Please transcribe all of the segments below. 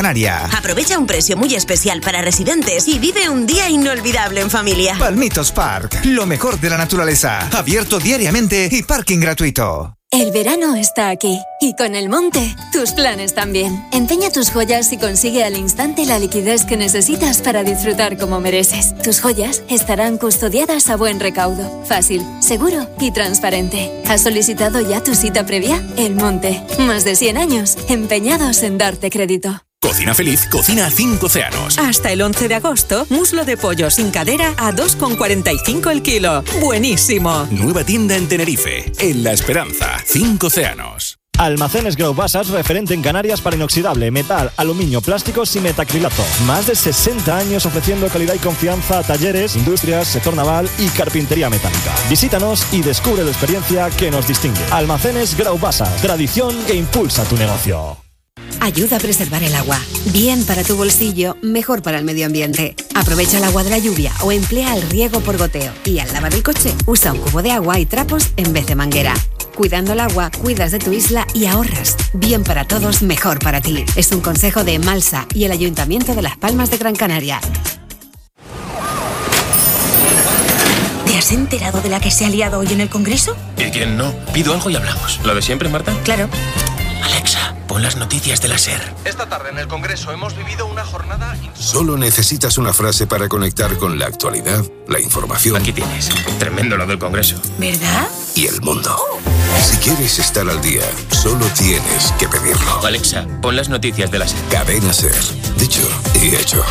Canaria. Aprovecha un precio muy especial para residentes y vive un día inolvidable en familia. Palmitos Park, lo mejor de la naturaleza. Abierto diariamente y parking gratuito. El verano está aquí y con el monte, tus planes también. Empeña tus joyas y consigue al instante la liquidez que necesitas para disfrutar como mereces. Tus joyas estarán custodiadas a buen recaudo, fácil, seguro y transparente. ¿Has solicitado ya tu cita previa? El Monte, más de 100 años empeñados en darte crédito. Cocina Feliz, cocina 5 océanos. Hasta el 11 de agosto, muslo de pollo sin cadera a 2,45 el kilo. ¡Buenísimo! Nueva tienda en Tenerife, en La Esperanza, 5 océanos. Almacenes Graubassas, referente en Canarias para inoxidable, metal, aluminio, plásticos y metacrilato. Más de 60 años ofreciendo calidad y confianza a talleres, industrias, sector naval y carpintería metálica. Visítanos y descubre la experiencia que nos distingue. Almacenes Graubassas, tradición que impulsa tu negocio. Ayuda a preservar el agua. Bien para tu bolsillo, mejor para el medio ambiente. Aprovecha el agua de la lluvia o emplea el riego por goteo. Y al lavar el coche, usa un cubo de agua y trapos en vez de manguera. Cuidando el agua, cuidas de tu isla y ahorras. Bien para todos, mejor para ti. Es un consejo de Malsa y el Ayuntamiento de Las Palmas de Gran Canaria. ¿Te has enterado de la que se ha liado hoy en el Congreso? ¿Y quién no? Pido algo y hablamos. ¿Lo de siempre, Marta? Claro. Alexa, pon las noticias de la SER. Esta tarde en el Congreso hemos vivido una jornada... Solo necesitas una frase para conectar con la actualidad, la información... Aquí tienes. Tremendo lo del Congreso. ¿Verdad? Y el mundo. Si quieres estar al día, solo tienes que pedirlo. Alexa, pon las noticias de la SER. Cadena SER. Dicho y hecho.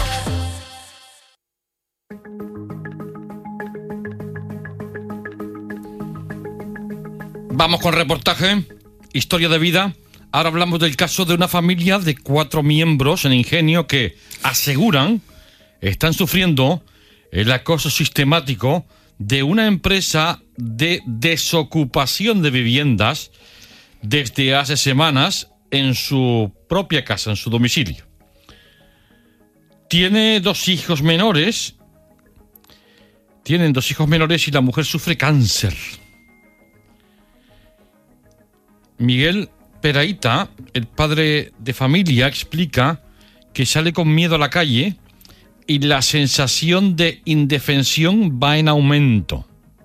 Vamos con reportaje. Historia de vida. Ahora hablamos del caso de una familia de 4 miembros en Ingenio que aseguran están sufriendo el acoso sistemático de una empresa de desocupación de viviendas desde hace semanas en su propia casa, en su domicilio. Tienen 2 hijos menores y la mujer sufre cáncer. Miguel Peraíta, el padre de familia, explica que sale con miedo a la calle y la sensación de indefensión va en aumento.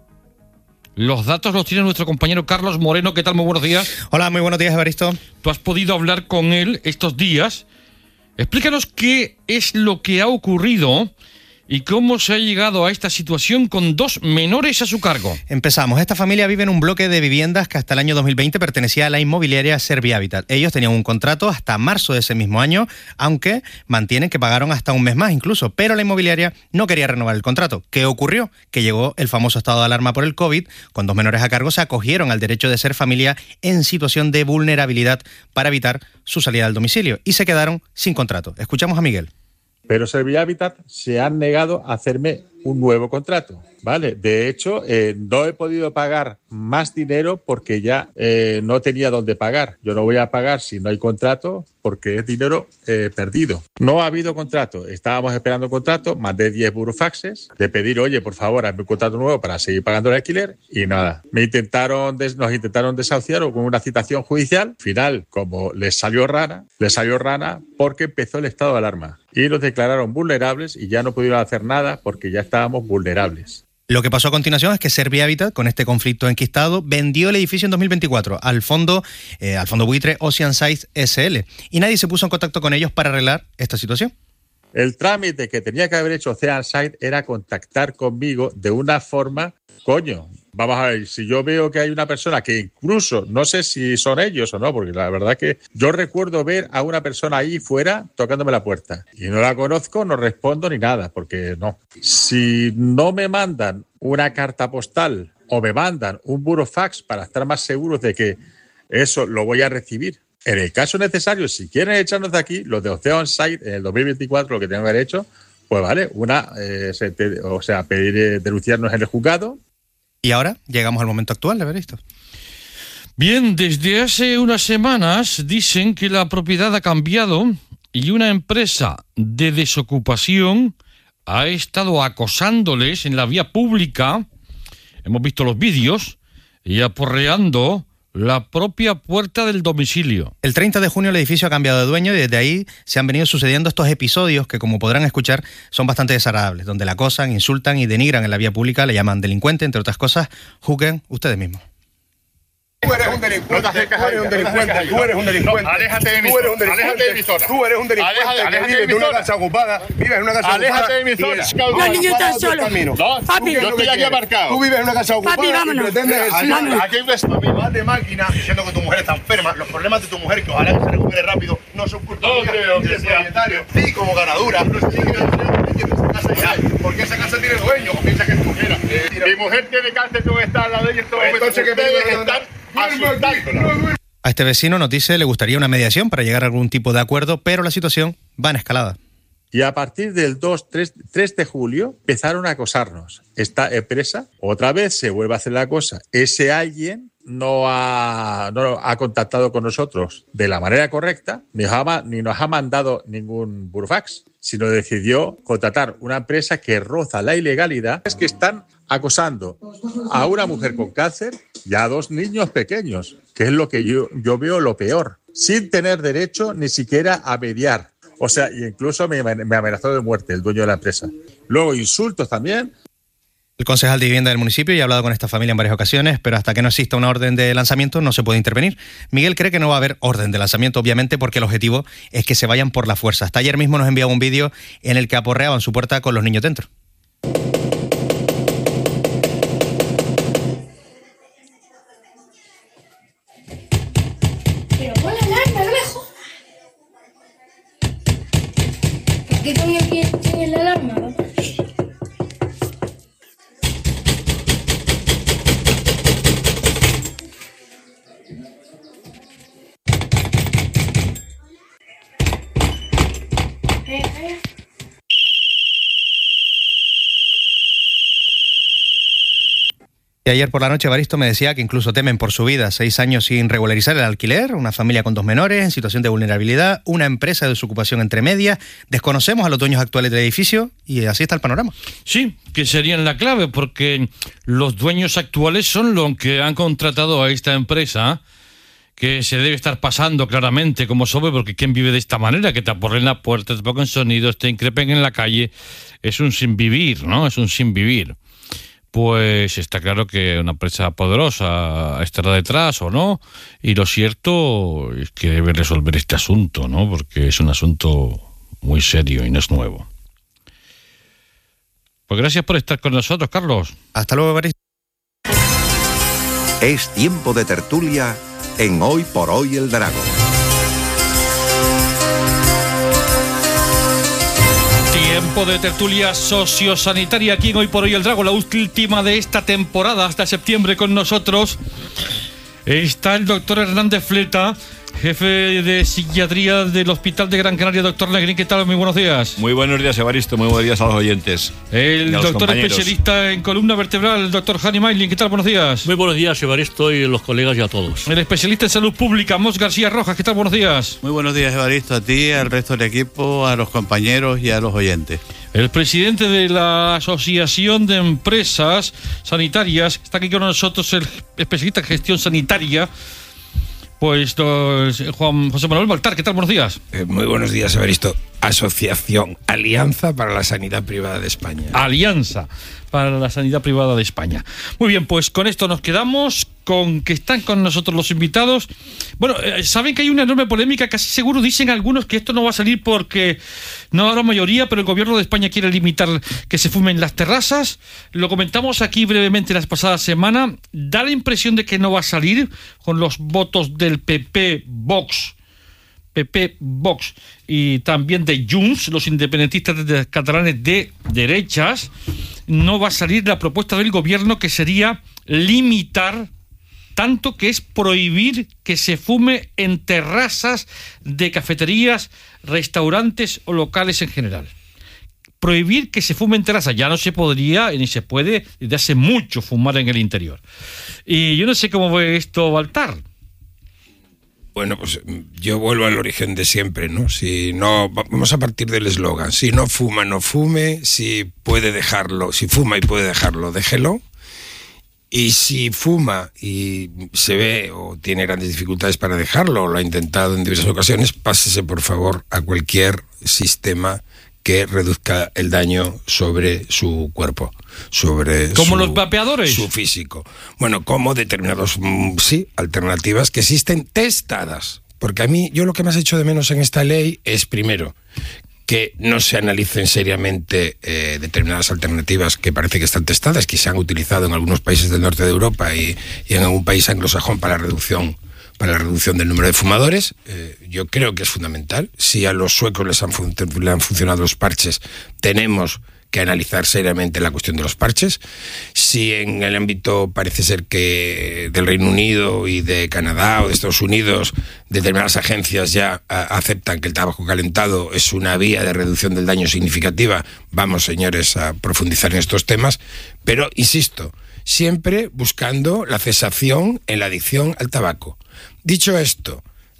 Los datos los tiene nuestro compañero Carlos Moreno. ¿Qué tal? Muy buenos días. Hola, muy buenos días, Evaristo. Tú has podido hablar con él estos días. Explícanos qué es lo que ha ocurrido y cómo se ha llegado a esta situación con 2 menores a su cargo. Empezamos. Esta familia vive en un bloque de viviendas que hasta el año 2020 pertenecía a la inmobiliaria Servihabitat. Ellos tenían un contrato hasta marzo de ese mismo año, aunque mantienen que pagaron hasta un mes más incluso, pero la inmobiliaria no quería renovar el contrato. ¿Qué ocurrió? Que llegó el famoso estado de alarma por el COVID, con 2 menores a cargo se acogieron al derecho de ser familia en situación de vulnerabilidad para evitar su salida del domicilio y se quedaron sin contrato. Escuchamos a Miguel. Pero Servihabitat se han negado a hacerme un nuevo contrato, ¿vale? De hecho, no he podido pagar más dinero porque ya no tenía dónde pagar. Yo no voy a pagar si no hay contrato porque es dinero perdido. No ha habido contrato. Estábamos esperando contrato, mandé 10 burofaxes de pedir, oye, por favor, hazme un contrato nuevo para seguir pagando el alquiler y nada. Nos intentaron desahuciar con una citación judicial. Al final, como les salió rana porque empezó el estado de alarma. Y nos declararon vulnerables y ya no pudieron hacer nada porque ya estábamos vulnerables. Lo que pasó a continuación es que Servihabitat, con este conflicto enquistado, vendió el edificio en 2024 al fondo buitre Oceanside SL y nadie se puso en contacto con ellos para arreglar esta situación. El trámite que tenía que haber hecho Oceanside era contactar conmigo de una forma, vamos a ver, si yo veo que hay una persona que incluso, no sé si son ellos o no, porque la verdad que yo recuerdo ver a una persona ahí fuera tocándome la puerta y no la conozco, no respondo ni nada, porque no. Si no me mandan una carta postal o me mandan un burofax para estar más seguros de que eso lo voy a recibir, en el caso necesario, si quieren echarnos de aquí, los de Oceanside en el 2024, lo que tengan que haber hecho, pues vale, pedir denunciarnos en el juzgado. Y ahora llegamos al momento actual, de ver esto. Bien, desde hace unas semanas dicen que la propiedad ha cambiado y una empresa de desocupación ha estado acosándoles en la vía pública, hemos visto los vídeos, y aporreando la propia puerta del domicilio. El 30 de junio el edificio ha cambiado de dueño y desde ahí se han venido sucediendo estos episodios que, como podrán escuchar, son bastante desagradables, donde la acosan, insultan y denigran en la vía pública, le llaman delincuente, entre otras cosas. Juzguen ustedes mismos. Tú eres un delincuente. No te acercas a un delincuente. Tú eres un delincuente. Aléjate de mi zona. Aléjate de mi zona. Tú eres un delincuente. Aléjate de mi zona. Casa ocupada. Vives en una casa ocupada. Aléjate de mi zona. Los niños están solos. Papi, yo estoy aquí aparcado. Tú vives en una casa ocupada. Papi, vámonos. Aquí ves a mi madre máquina diciendo que tu mujer está enferma. Los problemas de tu mujer, que ojalá que se recupere rápido, no son culpa mía ni del propietario. Sí, como ganadura. Porque esa casa tiene dueño. O piensa que es tuya. Mi mujer tiene cáncer, tú estás al lado de ella. Entonces que están asustándola. A este vecino nos dice le gustaría una mediación para llegar a algún tipo de acuerdo, pero la situación va en escalada. Y a partir del 3 de julio empezaron a acosarnos. Esta empresa otra vez se vuelve a hacer la cosa. Ese alguien no ha contactado con nosotros de la manera correcta, ni nos ha mandado ningún burofax, sino decidió contratar una empresa que roza la ilegalidad. Es que están acosando a una mujer con cáncer y a 2 niños pequeños, que es lo que yo veo lo peor, sin tener derecho ni siquiera a mediar. O sea, incluso me amenazó de muerte el dueño de la empresa. Luego insultos también. El concejal de vivienda del municipio ya ha hablado con esta familia en varias ocasiones, pero hasta que no exista una orden de lanzamiento no se puede intervenir. Miguel cree que no va a haber orden de lanzamiento, obviamente, porque el objetivo es que se vayan por la fuerza. Hasta ayer mismo nos enviaba un vídeo en el que aporreaban su puerta con los niños dentro. Pero pon la alarma, no me jodas. ¿Por qué también tienes la alarma? Y ayer por la noche Evaristo me decía que incluso temen por su vida. 6 años sin regularizar el alquiler, una familia con 2 menores en situación de vulnerabilidad, una empresa de desocupación entre medias. Desconocemos a los dueños actuales del edificio y así está el panorama. Sí, que serían la clave, porque los dueños actuales son los que han contratado a esta empresa, que se debe estar pasando claramente como sobre, porque ¿quién vive de esta manera? Que te aporren la puerta, te pongan sonidos, te increpen en la calle. Es un sin vivir, ¿no? Es un sin vivir. Pues está claro que una empresa poderosa estará detrás o no, y lo cierto es que debe resolver este asunto, ¿no? Porque es un asunto muy serio y no es nuevo. Pues gracias por estar con nosotros, Carlos. Hasta luego, Evaristo. Es tiempo de tertulia en Hoy por Hoy el Drago. Tiempo de tertulia sociosanitaria aquí en Hoy por Hoy el Drago, la última de esta temporada hasta septiembre. Con nosotros está el doctor Hernández Fleta, jefe de psiquiatría del Hospital de Gran Canaria. Doctor Negrín, ¿qué tal? Muy buenos días. Muy buenos días, Evaristo. Muy buenos días a los oyentes. El doctor especialista en columna vertebral, el doctor Jani Mailin. ¿Qué tal? Buenos días. Muy buenos días, Evaristo, y los colegas y a todos. El especialista en salud pública, Mos García Rojas. ¿Qué tal? Buenos días. Muy buenos días, Evaristo, a ti, al resto del equipo, a los compañeros y a los oyentes. El presidente de la Asociación de Empresas Sanitarias, está aquí con nosotros el especialista en gestión sanitaria, pues Juan José Manuel Baltar. ¿Qué tal? Buenos días. Muy buenos días, Evaristo. Asociación Alianza para la Sanidad Privada de España. Alianza para la Sanidad Privada de España. Muy bien, pues con esto nos quedamos, con que están con nosotros los invitados. Bueno, saben que hay una enorme polémica, casi seguro dicen algunos que esto no va a salir porque no habrá mayoría, pero el gobierno de España quiere limitar que se fumen las terrazas. Lo comentamos aquí brevemente la pasada semana. Da la impresión de que no va a salir con los votos del PP, Vox y también de Junts, los independentistas catalanes de derechas. No va a salir la propuesta del gobierno, que sería limitar, tanto que es prohibir que se fume en terrazas de cafeterías, restaurantes o locales en general. Prohibir que se fume en terrazas. Ya no se podría ni se puede desde hace mucho fumar en el interior. Y yo no sé cómo ve esto, Baltar. Bueno, pues yo vuelvo al origen de siempre, ¿no? Si no, vamos a partir del eslogan: si no fuma, no fume; si puede dejarlo, si fuma y puede dejarlo, déjelo. Y si fuma y se ve o tiene grandes dificultades para dejarlo, o lo ha intentado en diversas ocasiones, pásese por favor a cualquier sistema que reduzca el daño sobre su cuerpo, sobre ¿Como los vapeadores? Su físico. Bueno, como determinados, alternativas que existen testadas. Porque a mí, yo lo que más echo de menos en esta ley es, primero, que no se analicen seriamente determinadas alternativas que parece que están testadas, que se han utilizado en algunos países del norte de Europa y en algún país anglosajón para la reducción del número de fumadores. Yo creo que es fundamental. Si a los suecos le han funcionado los parches, tenemos que analizar seriamente la cuestión de los parches. Si en el ámbito parece ser que del Reino Unido y de Canadá o de Estados Unidos determinadas agencias ya aceptan que el tabaco calentado es una vía de reducción del daño significativa, vamos, señores, a profundizar en estos temas, pero insisto, siempre buscando la cesación en la adicción al tabaco. Dicho esto,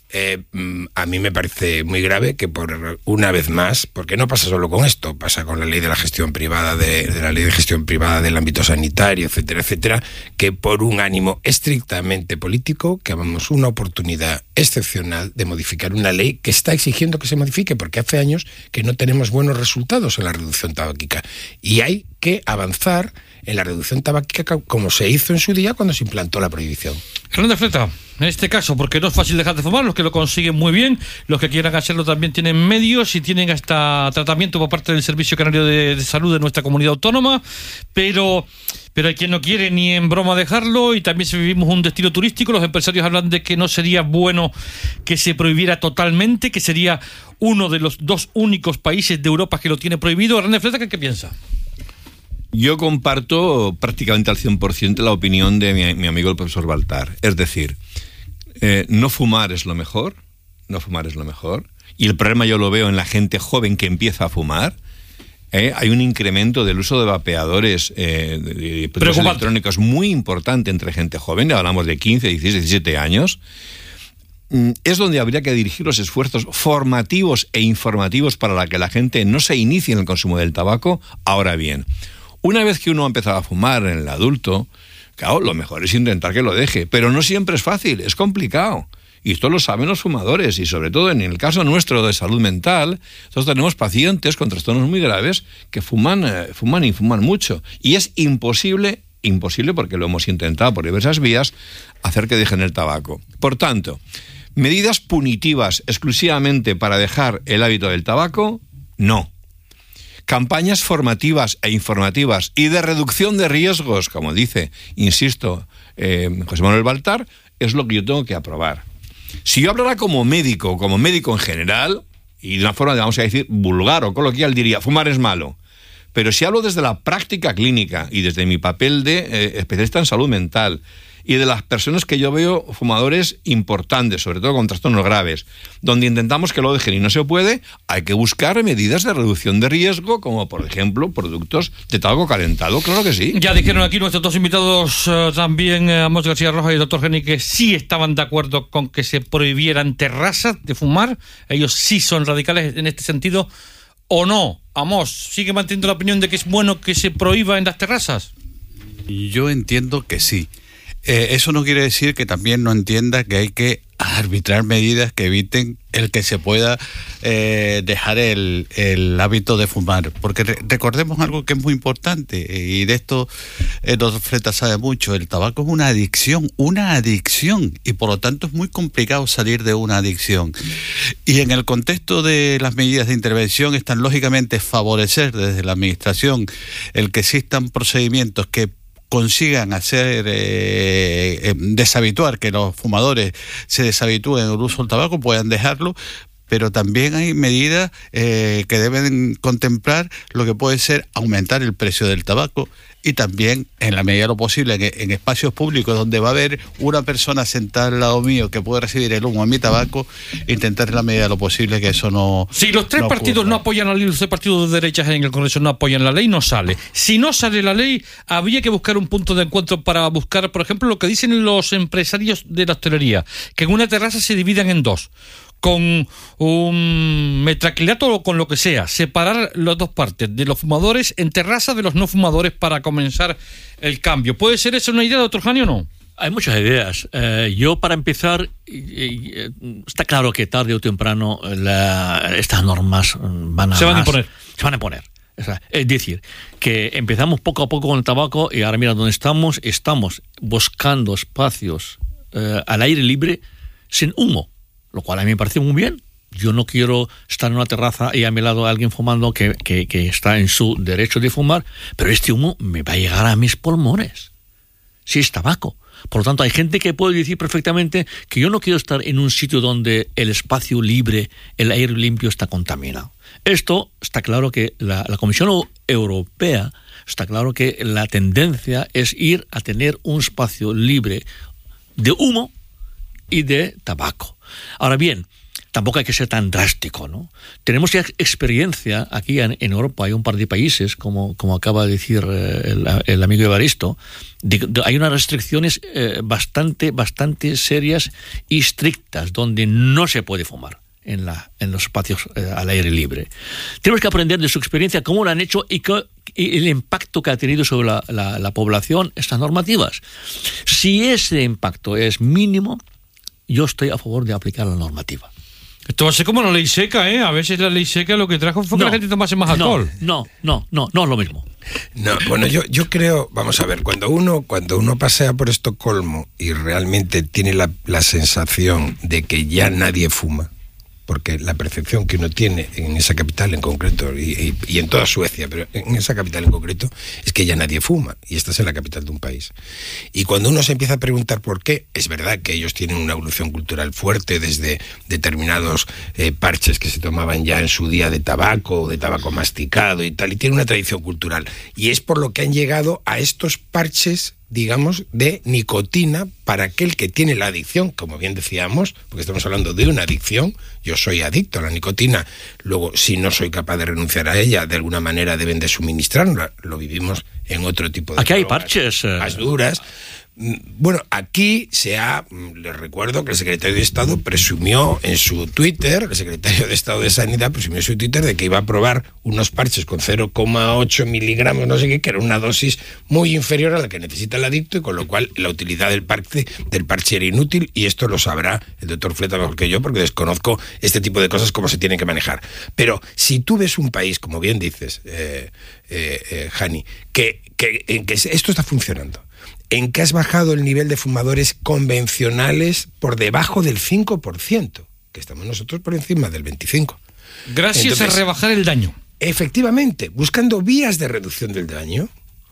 a mí me parece muy grave que por una vez más, porque no pasa solo con esto, pasa con la ley de la gestión privada, de la ley de gestión privada del ámbito sanitario, etcétera, etcétera, que por un ánimo estrictamente político, que hagamos una oportunidad excepcional de modificar una ley que está exigiendo que se modifique, porque hace años que no tenemos buenos resultados en la reducción tabáquica. Y hay que avanzar en la reducción tabáquica como se hizo en su día cuando se implantó la prohibición. Hernández Fleta, en este caso, porque no es fácil dejar de fumar, los que lo consiguen muy bien, los que quieran hacerlo también tienen medios y tienen hasta tratamiento por parte del Servicio Canario de Salud de nuestra comunidad autónoma, pero hay quien no quiere ni en broma dejarlo, y también si vivimos un destino turístico, los empresarios hablan de que no sería bueno que se prohibiera totalmente, que sería uno de los 2 únicos países de Europa que lo tiene prohibido. Hernández Fleta, ¿qué piensa? Yo comparto prácticamente al 100% la opinión de mi amigo el profesor Baltar. Es decir, no fumar es lo mejor, y el problema yo lo veo en la gente joven que empieza a fumar. Hay un incremento del uso de vapeadores de productos electrónicos muy importante entre gente joven, hablamos de 15, 16, 17 años. Es donde habría que dirigir los esfuerzos formativos e informativos para que la gente no se inicie en el consumo del tabaco. Ahora bien, una vez que uno ha empezado a fumar en el adulto, claro, lo mejor es intentar que lo deje, pero no siempre es fácil, es complicado. Y esto lo saben los fumadores, y sobre todo en el caso nuestro de salud mental, nosotros tenemos pacientes con trastornos muy graves que fuman mucho. Y es imposible, porque lo hemos intentado por diversas vías, hacer que dejen el tabaco. Por tanto, medidas punitivas exclusivamente para dejar el hábito del tabaco, no. Campañas formativas e informativas y de reducción de riesgos, como dice, insisto, José Manuel Baltar, es lo que yo tengo que aprobar. Si yo hablara como médico en general, y de una forma, vamos a decir, vulgar o coloquial, diría, fumar es malo. Pero si hablo desde la práctica clínica y desde mi papel de especialista en salud mental, y de las personas que yo veo fumadores importantes, sobre todo con trastornos graves, donde intentamos que lo dejen y no se puede, hay que buscar medidas de reducción de riesgo, como por ejemplo productos de tabaco calentado, claro que sí. Ya dijeron aquí nuestros 2 invitados, también Amos García Rojas y el doctor Geni, que sí estaban de acuerdo con que se prohibieran terrazas de fumar. Ellos sí son radicales en este sentido, ¿o no? Amos, ¿sigue manteniendo la opinión de que es bueno que se prohíba en las terrazas? Yo entiendo que sí. Eso no quiere decir que también no entienda que hay que arbitrar medidas que eviten el que se pueda dejar el hábito de fumar, porque recordemos algo que es muy importante, y de esto el doctor Fleta sabe mucho: el tabaco es una adicción, y por lo tanto es muy complicado salir de una adicción. Y en el contexto de las medidas de intervención están lógicamente favorecer desde la administración el que existan procedimientos que consigan hacer deshabituar, que los fumadores se deshabitúen el uso del tabaco, puedan dejarlo, pero también hay medidas que deben contemplar lo que puede ser aumentar el precio del tabaco, y también, en la medida de lo posible, en espacios públicos donde va a haber una persona sentada al lado mío que puede recibir el humo de mi tabaco, intentar en la medida de lo posible que eso no. Si los 3 partidos ocurra. No apoyan la ley, los 3 partidos de derechas en el Congreso no apoyan la ley, no sale. Si no sale la ley, habría que buscar un punto de encuentro para buscar, por ejemplo, lo que dicen los empresarios de la hostelería, que en una terraza se dividan en 2. con un metacrilato o con lo que sea, separar las dos partes, de los fumadores en terraza de los no fumadores para comenzar el cambio. ¿Puede ser eso una idea, doctor Jani, o no? Hay muchas ideas. Yo, para empezar, está claro que tarde o temprano estas normas se van a imponer. O sea, es decir, que empezamos poco a poco con el tabaco y ahora mira dónde estamos buscando espacios al aire libre sin humo, lo cual a mí me parece muy bien. Yo no quiero estar en una terraza y a mi lado alguien fumando que está en su derecho de fumar, pero este humo me va a llegar a mis pulmones. Si es tabaco. Por lo tanto, hay gente que puede decir perfectamente que yo no quiero estar en un sitio donde el espacio libre, el aire limpio está contaminado. Esto está claro que la Comisión Europea, está claro que la tendencia es ir a tener un espacio libre de humo y de tabaco. Ahora bien, tampoco hay que ser tan drástico, ¿no? Tenemos ya experiencia aquí en Europa, hay un par de países, como acaba de decir el amigo Evaristo, hay unas restricciones bastante serias y estrictas, donde no se puede fumar en los espacios al aire libre. Tenemos que aprender de su experiencia, cómo lo han hecho y el impacto que ha tenido sobre la población estas normativas. Si ese impacto es mínimo, yo estoy a favor de aplicar la normativa. Esto va a ser como la ley seca, ¿eh? A veces la ley seca lo que trajo fue que la gente tomase más alcohol. No es lo mismo. No, bueno, yo creo, vamos a ver, cuando uno pasea por Estocolmo y realmente tiene la sensación de que ya nadie fuma, porque la percepción que uno tiene en esa capital en concreto, y en toda Suecia, pero en esa capital en concreto, es que ya nadie fuma, y estás en la capital de un país. Y cuando uno se empieza a preguntar por qué, es verdad que ellos tienen una evolución cultural fuerte desde determinados parches que se tomaban ya en su día de tabaco masticado y tal, y tienen una tradición cultural. Y es por lo que han llegado a estos parches, digamos, de nicotina para aquel que tiene la adicción, como bien decíamos, porque estamos hablando de una adicción. Yo soy adicto a la nicotina, luego si no soy capaz de renunciar a ella, de alguna manera deben de suministrarla. Lo vivimos en otro tipo de aquí hay parches más duras. Bueno, aquí les recuerdo que el secretario de Estado presumió en su Twitter, el secretario de Estado de Sanidad presumió en su Twitter de que iba a probar unos parches con 0,8 miligramos, no sé qué, que era una dosis muy inferior a la que necesita el adicto, y con lo cual la utilidad del parche era inútil, y esto lo sabrá el doctor Fleta mejor que yo, porque desconozco este tipo de cosas, cómo se tienen que manejar. Pero si tú ves un país, como bien dices, Jani, en que esto está funcionando, en que has bajado el nivel de fumadores convencionales por debajo del 5%, que estamos nosotros por encima del 25%. Gracias a rebajar el daño. Efectivamente, buscando vías de reducción del daño.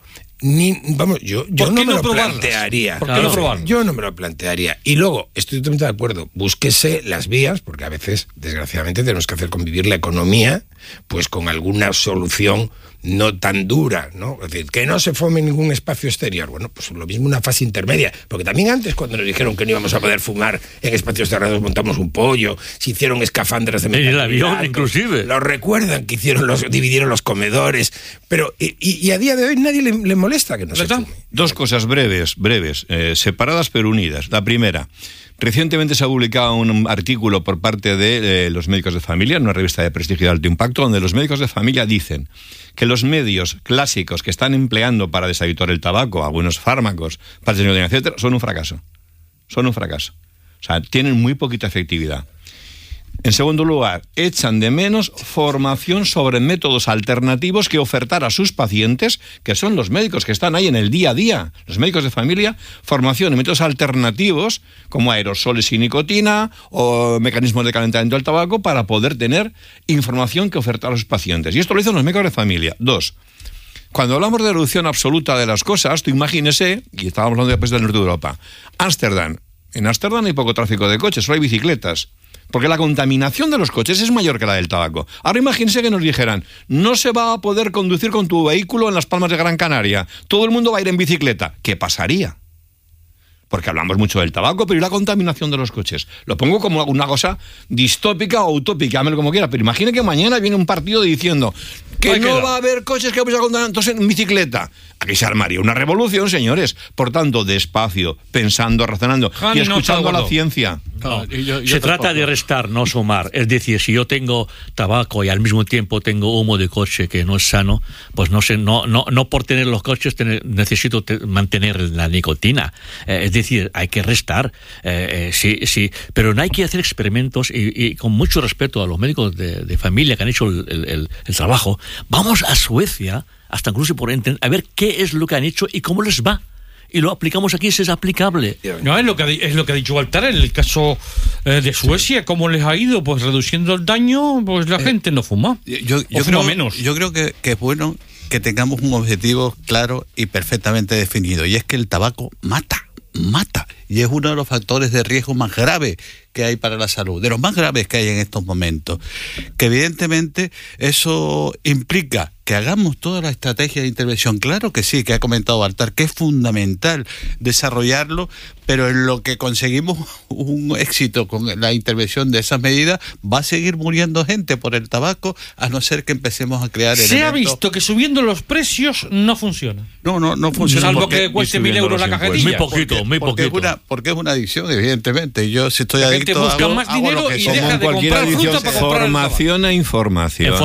Yo no me lo plantearía. ¿Por qué no probarlas? Yo no me lo plantearía. Y luego, estoy totalmente de acuerdo, búsquese las vías, porque a veces, desgraciadamente, tenemos que hacer convivir la economía pues con alguna solución no tan dura, ¿no? Es decir, que no se fume en ningún espacio exterior. Bueno, pues lo mismo una fase intermedia, porque también antes, cuando nos dijeron que no íbamos a poder fumar en espacios cerrados, montamos un pollo, se hicieron escafandras de metal. En el avión, inclusive. Lo recuerdan, que dividieron los comedores, pero y a día de hoy nadie le molesta que no se fume. Dos cosas breves, separadas pero unidas. La primera: recientemente se ha publicado un artículo por parte de los médicos de familia, en una revista de prestigio de alto impacto, donde los médicos de familia dicen que los medios clásicos que están empleando para deshabituar el tabaco, algunos fármacos, pastillas de nicotina, etcétera, son un fracaso. O sea, tienen muy poquita efectividad. En segundo lugar, echan de menos formación sobre métodos alternativos que ofertar a sus pacientes, que son los médicos que están ahí en el día a día, los médicos de familia, formación en métodos alternativos como aerosoles sin nicotina o mecanismos de calentamiento del tabaco para poder tener información que ofertar a sus pacientes. Y esto lo dicen los médicos de familia. Dos, cuando hablamos de reducción absoluta de las cosas, tú imagínese, y estábamos hablando después del norte de Europa, Ámsterdam. En Ámsterdam hay poco tráfico de coches, solo hay bicicletas. Porque la contaminación de los coches es mayor que la del tabaco. Ahora imagínense que nos dijeran, no se va a poder conducir con tu vehículo en las Palmas de Gran Canaria, todo el mundo va a ir en bicicleta. ¿Qué pasaría? Porque hablamos mucho del tabaco, pero ¿y la contaminación de los coches? Lo pongo como una cosa distópica o utópica, llámelo como quiera, pero imagine que mañana viene un partido diciendo Que no va a haber coches que vamos a contar entonces en bicicleta. Aquí se armaría una revolución, señores. Por tanto, despacio, pensando, razonando y escuchando a la ciencia. No, se trata de restar, no sumar. Es decir, si yo tengo tabaco y al mismo tiempo tengo humo de coche que no es sano, pues no por tener los coches necesito mantener la nicotina. Es decir, hay que restar. Sí, pero no hay que hacer experimentos y con mucho respeto a los médicos de familia que han hecho el trabajo. Vamos a Suecia, hasta incluso por a ver qué es lo que han hecho y cómo les va. Y lo aplicamos aquí si es aplicable. No, es lo que ha dicho Baltar en el caso de Suecia. ¿Cómo les ha ido? Pues reduciendo el daño, pues la gente no fuma. Yo creo que es bueno que tengamos un objetivo claro y perfectamente definido. Y es que el tabaco mata. Y es uno de los factores de riesgo más graves que hay para la salud, de los más graves que hay en estos momentos. Que evidentemente eso implica que hagamos toda la estrategia de intervención. Claro que sí, que ha comentado Baltar, que es fundamental desarrollarlo, pero en lo que conseguimos un éxito con la intervención de esas medidas, va a seguir muriendo gente por el tabaco, a no ser que empecemos a crear elementos. Se ha visto que subiendo los precios no funciona. No funciona. Salvo que cueste 1.000 euros la cajetilla. Muy poquito. Porque es una adicción, evidentemente. Yo si estoy adicto busca más dinero y deja de comprar fruta para comprar formación e información.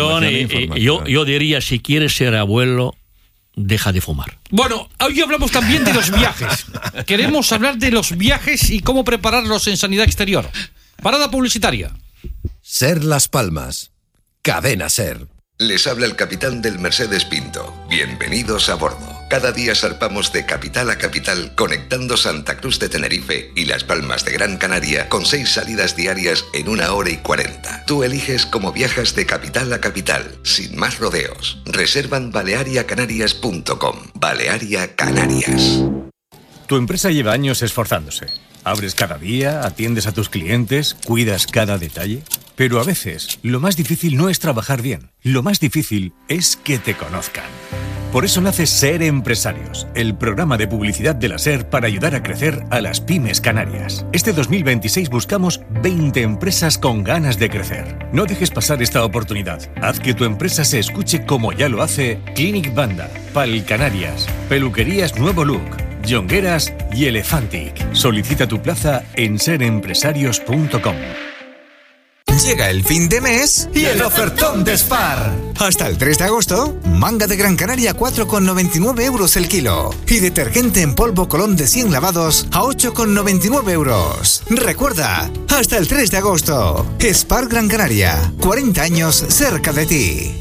Yo diría, si quieres ser abuelo, deja de fumar. Bueno, hoy hablamos también de los viajes. Queremos hablar de los viajes y cómo prepararlos en sanidad exterior. Parada publicitaria. SER Las Palmas. Cadena SER. Les habla el capitán del Mercedes Pinto. Bienvenidos a bordo. Cada día zarpamos de capital a capital, conectando Santa Cruz de Tenerife y Las Palmas de Gran Canaria con 6 salidas diarias en 1 hora y 40. Tú eliges cómo viajas de capital a capital, sin más rodeos. Reserva en baleariacanarias.com. Balearia Canarias. Tu empresa lleva años esforzándose. Abres cada día, atiendes a tus clientes, cuidas cada detalle. Pero a veces, lo más difícil no es trabajar bien. Lo más difícil es que te conozcan. Por eso nace SER Empresarios, el programa de publicidad de la SER para ayudar a crecer a las pymes canarias. Este 2026 buscamos 20 empresas con ganas de crecer. No dejes pasar esta oportunidad. Haz que tu empresa se escuche como ya lo hace Clinic Banda, Pal Canarias, Peluquerías Nuevo Look, Jongueras y Elefantic. Solicita tu plaza en serempresarios.com. Llega el fin de mes y el ofertón de Spar. Hasta el 3 de agosto, manga de Gran Canaria 4,99 euros el kilo. Y detergente en polvo Colón de 100 lavados a 8,99 euros. Recuerda, hasta el 3 de agosto. Spar Gran Canaria, 40 años cerca de ti.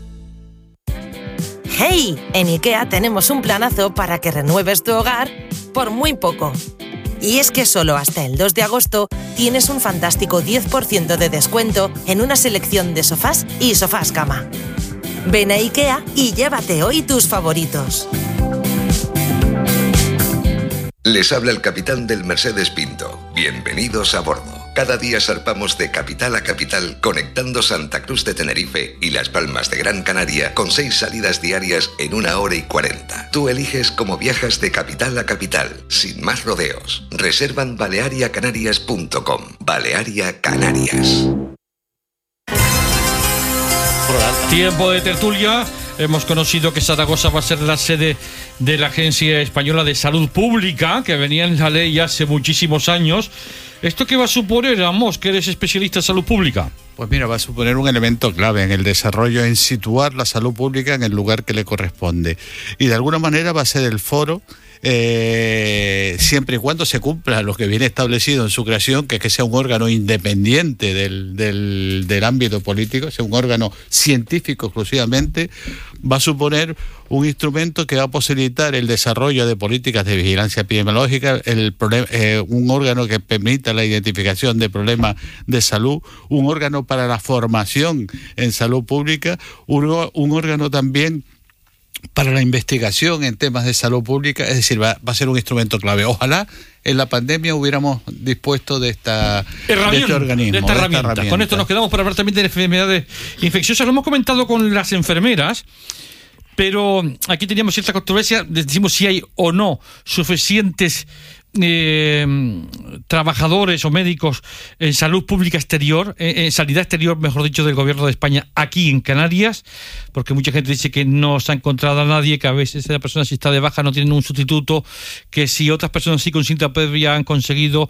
¡Hey! En IKEA tenemos un planazo para que renueves tu hogar por muy poco. Y es que solo hasta el 2 de agosto tienes un fantástico 10% de descuento en una selección de sofás y sofás cama. Ven a IKEA y llévate hoy tus favoritos. Les habla el capitán del Mercedes Pinto. Bienvenidos a bordo. Cada día zarpamos de capital a capital, conectando Santa Cruz de Tenerife y Las Palmas de Gran Canaria con 6 salidas diarias en 1 hora y 40. Tú eliges cómo viajas de capital a capital, sin más rodeos. Reserva en baleariacanarias.com. Balearia Canarias. Tiempo de tertulia. Hemos conocido que Zaragoza va a ser la sede de la Agencia Española de Salud Pública, que venía en la ley hace muchísimos años. ¿Esto qué va a suponer, Amos, que eres especialista en salud pública? Pues mira, va a suponer un elemento clave en el desarrollo, en situar la salud pública en el lugar que le corresponde. Y de alguna manera va a ser el foro, siempre y cuando se cumpla lo que viene establecido en su creación, que es que sea un órgano independiente del ámbito político, sea un órgano científico exclusivamente, va a suponer un instrumento que va a posibilitar el desarrollo de políticas de vigilancia epidemiológica, un órgano que permita la identificación de problemas de salud, un órgano para la formación en salud pública, un órgano también para la investigación en temas de salud pública, es decir, va a ser un instrumento clave. Ojalá en la pandemia hubiéramos dispuesto de este organismo. De esta herramienta. Con esto nos quedamos para hablar también de enfermedades infecciosas. Lo hemos comentado con las enfermeras, pero aquí teníamos cierta controversia. Decimos si hay o no suficientes trabajadores o médicos en salud pública exterior, en sanidad exterior, mejor dicho, del gobierno de España aquí en Canarias, porque mucha gente dice que no se ha encontrado a nadie, que a veces la persona si está de baja no tiene un sustituto, que si otras personas sí con cita previa han conseguido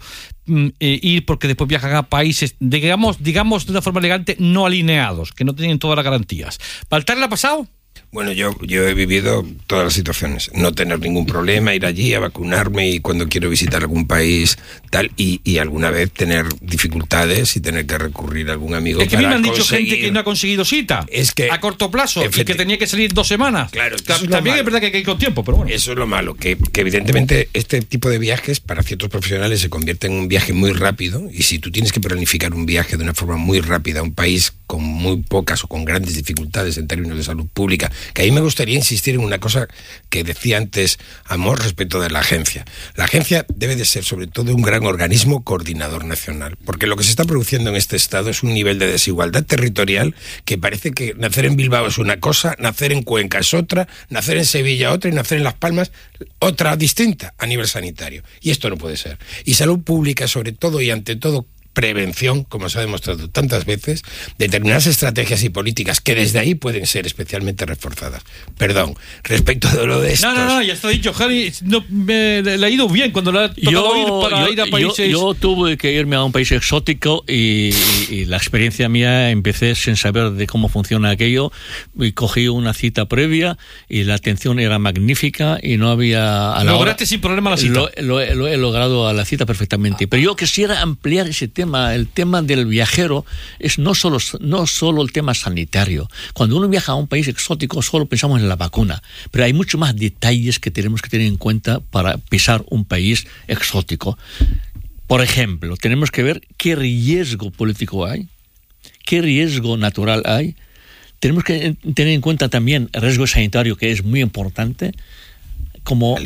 ir porque después viajan a países, digamos de una forma elegante, no alineados, que no tienen todas las garantías. ¿Baltar le ha pasado? Bueno, yo he vivido todas las situaciones. No tener ningún problema, ir allí a vacunarme y cuando quiero visitar algún país, tal, y alguna vez tener dificultades y tener que recurrir a algún amigo. Es que a mí me han dicho gente que no ha conseguido cita a corto plazo y que tenía que salir 2 semanas. Claro, también es verdad que hay que ir con tiempo, pero bueno. Eso es lo malo, que evidentemente este tipo de viajes para ciertos profesionales se convierte en un viaje muy rápido, y si tú tienes que planificar un viaje de una forma muy rápida a un país con muy pocas o con grandes dificultades en términos de salud pública, que ahí me gustaría insistir en una cosa que decía antes Amor respecto de la agencia. La agencia debe de ser sobre todo un gran organismo coordinador nacional, porque lo que se está produciendo en este estado es un nivel de desigualdad territorial que parece que nacer en Bilbao es una cosa, nacer en Cuenca es otra, nacer en Sevilla otra y nacer en Las Palmas otra distinta a nivel sanitario. Y esto no puede ser. Y salud pública sobre todo y ante todo prevención, como se ha demostrado tantas veces, determinadas estrategias y políticas que desde ahí pueden ser especialmente reforzadas. Perdón, respecto de lo de estos... No, ya está dicho, Javi, le ha ido bien cuando le ha tocado ir a países... Yo tuve que irme a un país exótico y la experiencia mía, empecé sin saber de cómo funciona aquello, y cogí una cita previa y la atención era magnífica y no había... ¿Lograste sin problema la cita? Lo he logrado a la cita perfectamente, pero yo quisiera ampliar ese tema. El tema del viajero es no solo el tema sanitario. Cuando uno viaja a un país exótico solo pensamos en la vacuna, pero hay mucho más detalles que tenemos que tener en cuenta para pisar un país exótico. Por ejemplo, tenemos que ver qué riesgo político hay, qué riesgo natural hay. Tenemos que tener en cuenta también el riesgo sanitario, que es muy importante, como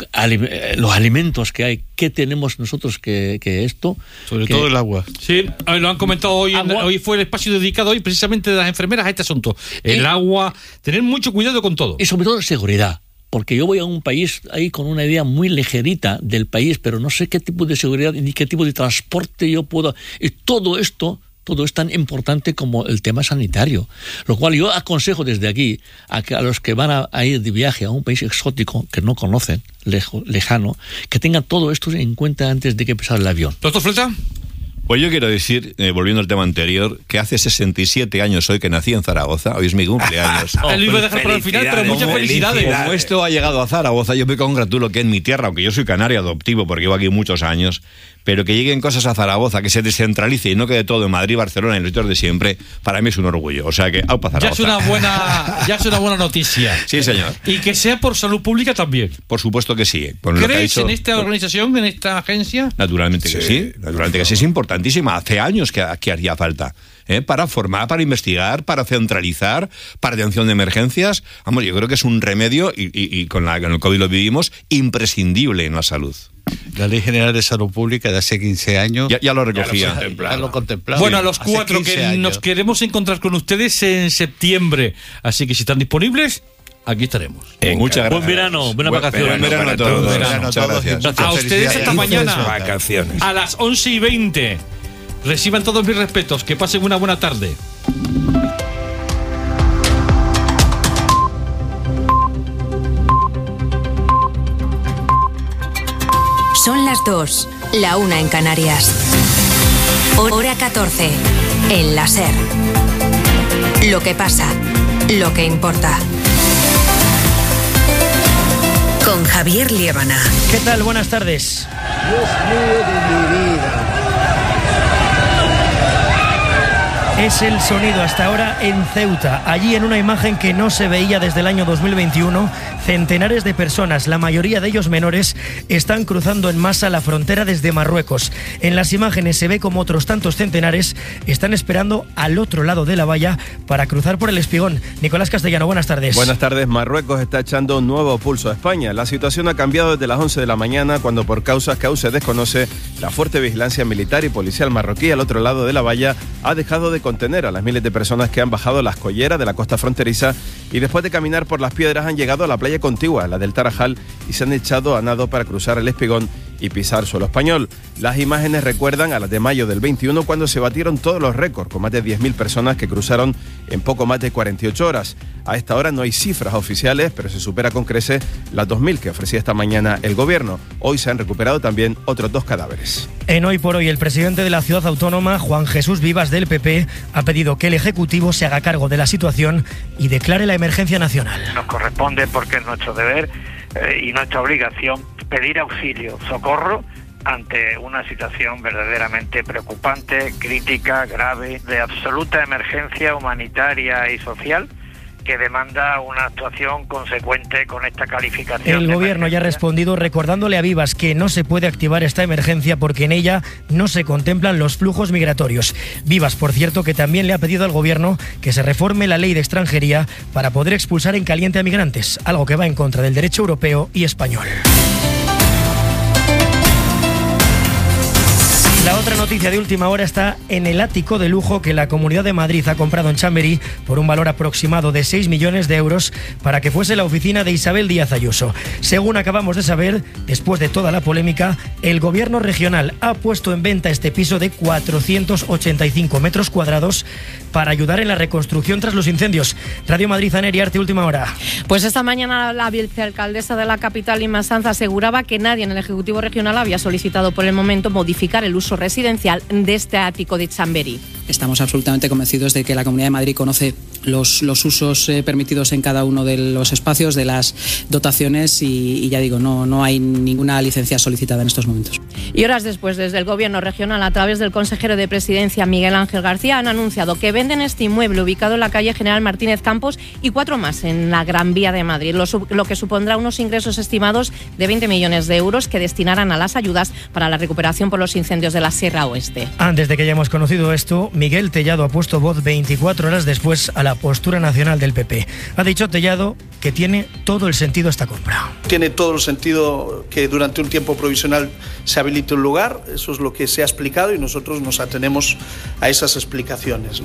los alimentos que hay, ¿qué tenemos nosotros que esto? Sobre todo el agua. Sí, lo han comentado hoy, hoy fue el espacio dedicado hoy precisamente de las enfermeras a este asunto. El agua, tener mucho cuidado con todo. Y sobre todo seguridad, porque yo voy a un país ahí con una idea muy ligerita del país, pero no sé qué tipo de seguridad ni qué tipo de transporte yo puedo... Y todo esto es tan importante como el tema sanitario. Lo cual yo aconsejo desde aquí a los que van a ir de viaje a un país exótico que no conocen, lejano, que tengan todo esto en cuenta antes de que pisar el avión. ¿Doctor Fleta? Pues yo quiero decir, volviendo al tema anterior, que hace 67 años hoy que nací en Zaragoza, hoy es mi cumpleaños. Él lo iba a dejar para el final, pero muchas felicidades. Como esto ha llegado a Zaragoza, yo me congratulo que en mi tierra, aunque yo soy canario adoptivo porque llevo aquí muchos años, pero que lleguen cosas a Zaragoza, que se descentralice y no quede todo en Madrid, Barcelona y los sitios de siempre, para mí es un orgullo. O sea que, ¡aupa Zaragoza! Ya es una buena noticia. Sí, señor. Y que sea por salud pública también. Por supuesto que sí. ¿Crees en esta organización, en esta agencia? Naturalmente que sí. Naturalmente que sí, es importantísima. Hace años que haría falta. Para formar, para investigar, para centralizar, para atención de emergencias. Vamos, yo creo que es un remedio, y con el COVID lo vivimos, imprescindible en la salud. La Ley General de Salud Pública de hace 15 años... Ya lo recogía. Ya lo contemplaba. Bueno, a los 4 que años. Nos queremos encontrar con ustedes en septiembre. Así que si están disponibles, aquí estaremos. Muchas gracias. Buen verano, buenas vacaciones. Buen verano a todos. Muchas gracias. A ustedes hasta mañana. Vacaciones. A las 11:20. Reciban todos mis respetos. Que pasen una buena tarde. Son las 2, la 1 en Canarias. Hora 14, en la SER. Lo que pasa, lo que importa. Con Javier Liébana. ¿Qué tal? Buenas tardes. Dios mío de mi vida. Es el sonido hasta ahora en Ceuta. Allí, en una imagen que no se veía desde el año 2021, centenares de personas, la mayoría de ellos menores, están cruzando en masa la frontera desde Marruecos. En las imágenes se ve como otros tantos centenares están esperando al otro lado de la valla para cruzar por el Espigón. Nicolás Castellano, buenas tardes. Buenas tardes. Marruecos está echando un nuevo pulso a España. La situación ha cambiado desde las 11 de la mañana, cuando por causas que aún se desconoce, la fuerte vigilancia militar y policial marroquí al otro lado de la valla ha dejado de contener a las miles de personas que han bajado las colleras de la costa fronteriza y después de caminar por las piedras han llegado a la playa contigua, la del Tarajal, y se han echado a nado para cruzar el Espigón y pisar suelo español. Las imágenes recuerdan a las de mayo del 21, cuando se batieron todos los récords, con más de 10.000 personas que cruzaron en poco más de 48 horas. A esta hora no hay cifras oficiales, pero se supera con creces las 2.000 que ofrecía esta mañana el gobierno. Hoy se han recuperado también otros 2 cadáveres. En Hoy por Hoy, el presidente de la ciudad autónoma, Juan Jesús Vivas, del PP, ha pedido que el Ejecutivo se haga cargo de la situación y declare la emergencia nacional. Nos corresponde, porque es nuestro deber y nuestra obligación, pedir auxilio, socorro ante una situación verdaderamente preocupante, crítica, grave, de absoluta emergencia humanitaria y social, que demanda una actuación consecuente con esta calificación. El gobierno ya ha respondido recordándole a Vivas que no se puede activar esta emergencia porque en ella no se contemplan los flujos migratorios. Vivas, por cierto, que también le ha pedido al gobierno que se reforme la ley de extranjería para poder expulsar en caliente a migrantes, algo que va en contra del derecho europeo y español. La otra noticia de última hora está en el ático de lujo que la Comunidad de Madrid ha comprado en Chamberí por un valor aproximado de 6 millones de euros para que fuese la oficina de Isabel Díaz Ayuso. Según acabamos de saber, después de toda la polémica, el gobierno regional ha puesto en venta este piso de 485 metros cuadrados para ayudar en la reconstrucción tras los incendios. Radio Madrid, Aner Arte, última hora. Pues esta mañana la vicealcaldesa de la capital, Inma Sanz, aseguraba que nadie en el Ejecutivo Regional había solicitado por el momento modificar el uso residencial de este ático de Chamberí. Estamos absolutamente convencidos de que la Comunidad de Madrid conoce los usos permitidos en cada uno de los espacios, de las dotaciones y ya digo, no hay ninguna licencia solicitada en estos momentos. Y horas después, desde el Gobierno regional, a través del consejero de Presidencia, Miguel Ángel García, han anunciado que venden este inmueble ubicado en la calle General Martínez Campos y 4 más en la Gran Vía de Madrid, lo que supondrá unos ingresos estimados de 20 millones de euros que destinarán a las ayudas para la recuperación por los incendios de la Sierra Oeste. Antes de que hayamos conocido esto, Miguel Tellado ha puesto voz 24 horas después a la postura nacional del PP. Ha dicho Tellado que tiene todo el sentido esta compra. Tiene todo el sentido que durante un tiempo provisional se habilite un lugar, eso es lo que se ha explicado y nosotros nos atenemos a esas explicaciones, ¿no?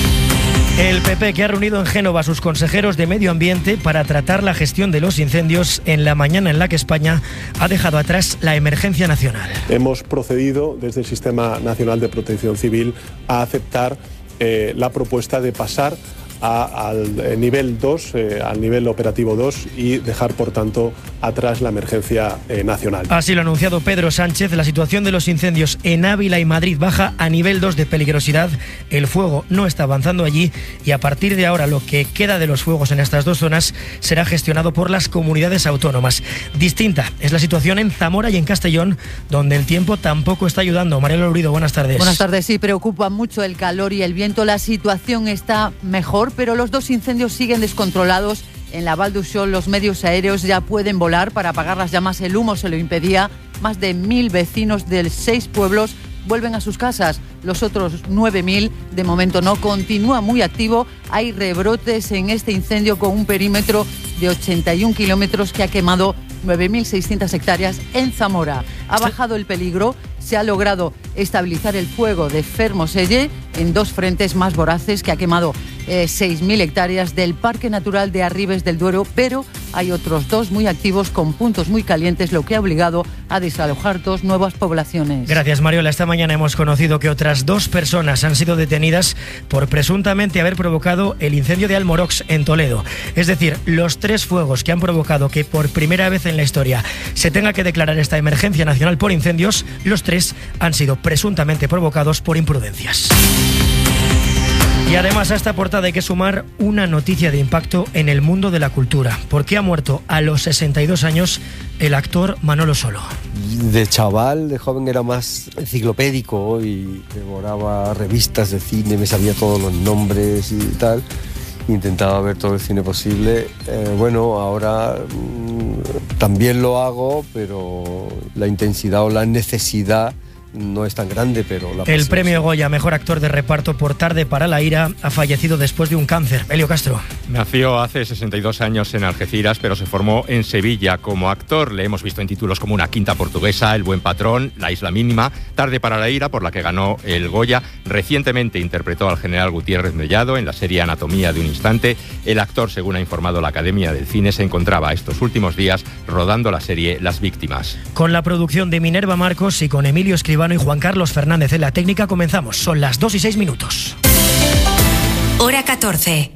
El PP, que ha reunido en Génova a sus consejeros de Medio Ambiente para tratar la gestión de los incendios en la mañana en la que España ha dejado atrás la emergencia nacional. Hemos procedido desde el Sistema Nacional de Protección Civil a aceptar la propuesta de pasar al nivel 2, al nivel operativo 2 y dejar, por tanto, atrás la emergencia nacional. Así lo ha anunciado Pedro Sánchez. La situación de los incendios en Ávila y Madrid baja a nivel 2 de peligrosidad. El fuego no está avanzando allí y a partir de ahora lo que queda de los fuegos en estas 2 zonas será gestionado por las comunidades autónomas. Distinta es la situación en Zamora y en Castellón, donde el tiempo tampoco está ayudando. Mariela Lourido, buenas tardes. Buenas tardes. Sí, preocupa mucho el calor y el viento. La situación está mejor, pero los 2 incendios siguen descontrolados. En la Val d'Uixó los medios aéreos ya pueden volar para apagar las llamas. El humo se lo impedía. Más de 1.000 vecinos de 6 pueblos vuelven a sus casas. Los otros 9.000 de momento no. Continúa muy activo. Hay rebrotes en este incendio con un perímetro de 81 kilómetros que ha quemado 9.600 hectáreas en Zamora. Ha bajado el peligro. Se ha logrado estabilizar el fuego de Fermoselle en 2 frentes más voraces que ha quemado 6.000 hectáreas del Parque Natural de Arribes del Duero, pero hay otros 2 muy activos con puntos muy calientes, lo que ha obligado a desalojar 2 nuevas poblaciones. Gracias, Mariola. Esta mañana hemos conocido que otras 2 personas han sido detenidas por presuntamente haber provocado el incendio de Almorox en Toledo. Es decir, los 3 fuegos que han provocado que por primera vez en la historia se tenga que declarar esta emergencia nacional por incendios, los 3 han sido presuntamente provocados por imprudencias. Y además a esta portada hay que sumar una noticia de impacto en el mundo de la cultura, porque ha muerto a los 62 años el actor Manolo Solo. De chaval, de joven era más enciclopédico y devoraba revistas de cine, me sabía todos los nombres y tal. Intentaba ver todo el cine posible. Bueno, ahora también lo hago, pero la intensidad o la necesidad no es tan grande, pero la El premio Goya, mejor actor de reparto por Tarde para la ira, ha fallecido después de un cáncer. Elio Castro. Nació hace 62 años en Algeciras, pero se formó en Sevilla como actor. Le hemos visto en títulos como Una quinta portuguesa, El buen patrón, La isla mínima, Tarde para la ira, por la que ganó el Goya. Recientemente interpretó al general Gutiérrez Mellado en la serie Anatomía de un instante. El actor, según ha informado la Academia del Cine, se encontraba estos últimos días rodando la serie Las víctimas. Con la producción de Minerva Marcos y con Emilio Escribano y Juan Carlos Fernández en la técnica comenzamos. Son las 2:06. Hora 14.